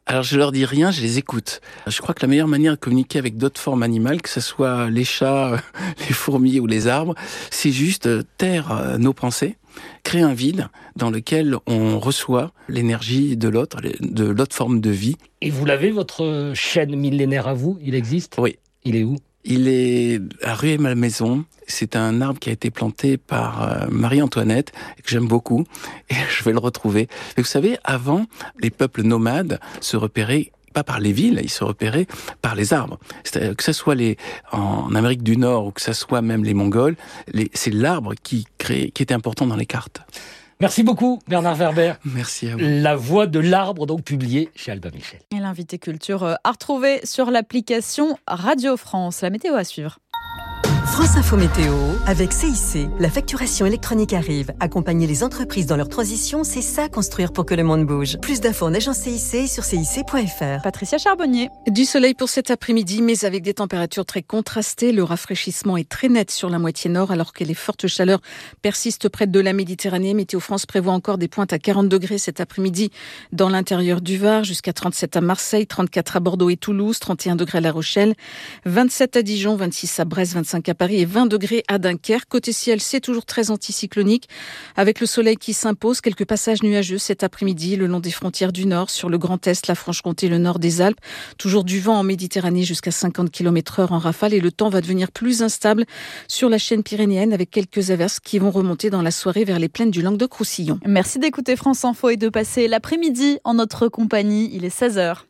Alors je leur dis rien, je les écoute. Je crois que la meilleure manière de communiquer avec d'autres formes animales, que ce soit les chats, les fourmis ou les arbres, c'est juste taire nos pensées, créer un vide dans lequel on reçoit l'énergie de l'autre, de l'autre forme de vie. Et vous l'avez, votre chêne millénaire à vous? Il existe? Oui. Il est où? Il est à Rueil-Malmaison. C'est un arbre qui a été planté par Marie-Antoinette et que j'aime beaucoup. Et je vais le retrouver. Mais vous savez, avant, les peuples nomades se repéraient pas par les villes, ils se repéraient par les arbres. C'est-à-dire que ce soit les, en Amérique du Nord ou que ce soit même les Mongols, les, c'est l'arbre qui crée, qui était important dans les cartes. Merci beaucoup, Bernard Werber. Merci à vous. La voix de l'arbre, donc publiée chez Albin Michel. Et l'invité culture à retrouver sur l'application Radio France. La météo à suivre. France Info Météo, avec C I C. La facturation électronique arrive. Accompagner les entreprises dans leur transition, c'est ça, construire pour que le monde bouge. Plus d'infos en agence C I C sur C I C point F R. Patricia Charbonnier. Du soleil pour cet après-midi, mais avec des températures très contrastées. Le rafraîchissement est très net sur la moitié nord, alors que les fortes chaleurs persistent près de la Méditerranée. Météo France prévoit encore des pointes à quarante degrés cet après-midi dans l'intérieur du Var, jusqu'à trente-sept à Marseille, trente-quatre à Bordeaux et Toulouse, trente et un degrés à La Rochelle, vingt-sept à Dijon, vingt-six à Brest, vingt-cinq à Paris et vingt degrés à Dunkerque. Côté ciel, c'est toujours très anticyclonique, avec le soleil qui s'impose. Quelques passages nuageux cet après-midi le long des frontières du Nord, sur le Grand Est, la Franche-Comté, le nord des Alpes. Toujours du vent en Méditerranée jusqu'à cinquante kilomètres heure en rafale, et le temps va devenir plus instable sur la chaîne pyrénéenne, avec quelques averses qui vont remonter dans la soirée vers les plaines du Languedoc-Roussillon. Merci d'écouter France Info et de passer l'après-midi en notre compagnie. Il est seize heures.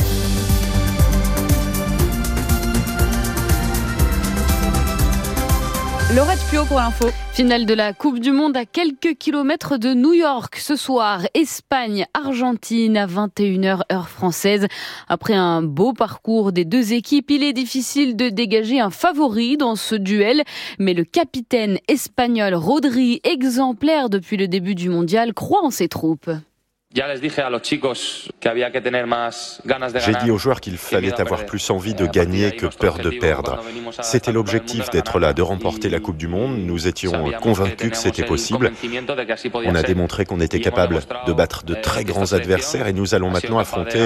Laurette Puot pour l'info. Finale de la Coupe du Monde à quelques kilomètres de New York. Ce soir, Espagne, Argentine à vingt et une heures heure française. Après un beau parcours des deux équipes, il est difficile de dégager un favori dans ce duel. Mais le capitaine espagnol Rodri, exemplaire depuis le début du mondial, croit en ses troupes. J'ai dit aux joueurs qu'il fallait avoir plus envie de gagner que peur de perdre. C'était l'objectif d'être là, de remporter la Coupe du Monde. Nous étions convaincus que c'était possible. On a démontré qu'on était capable de battre de très grands adversaires et nous allons maintenant affronter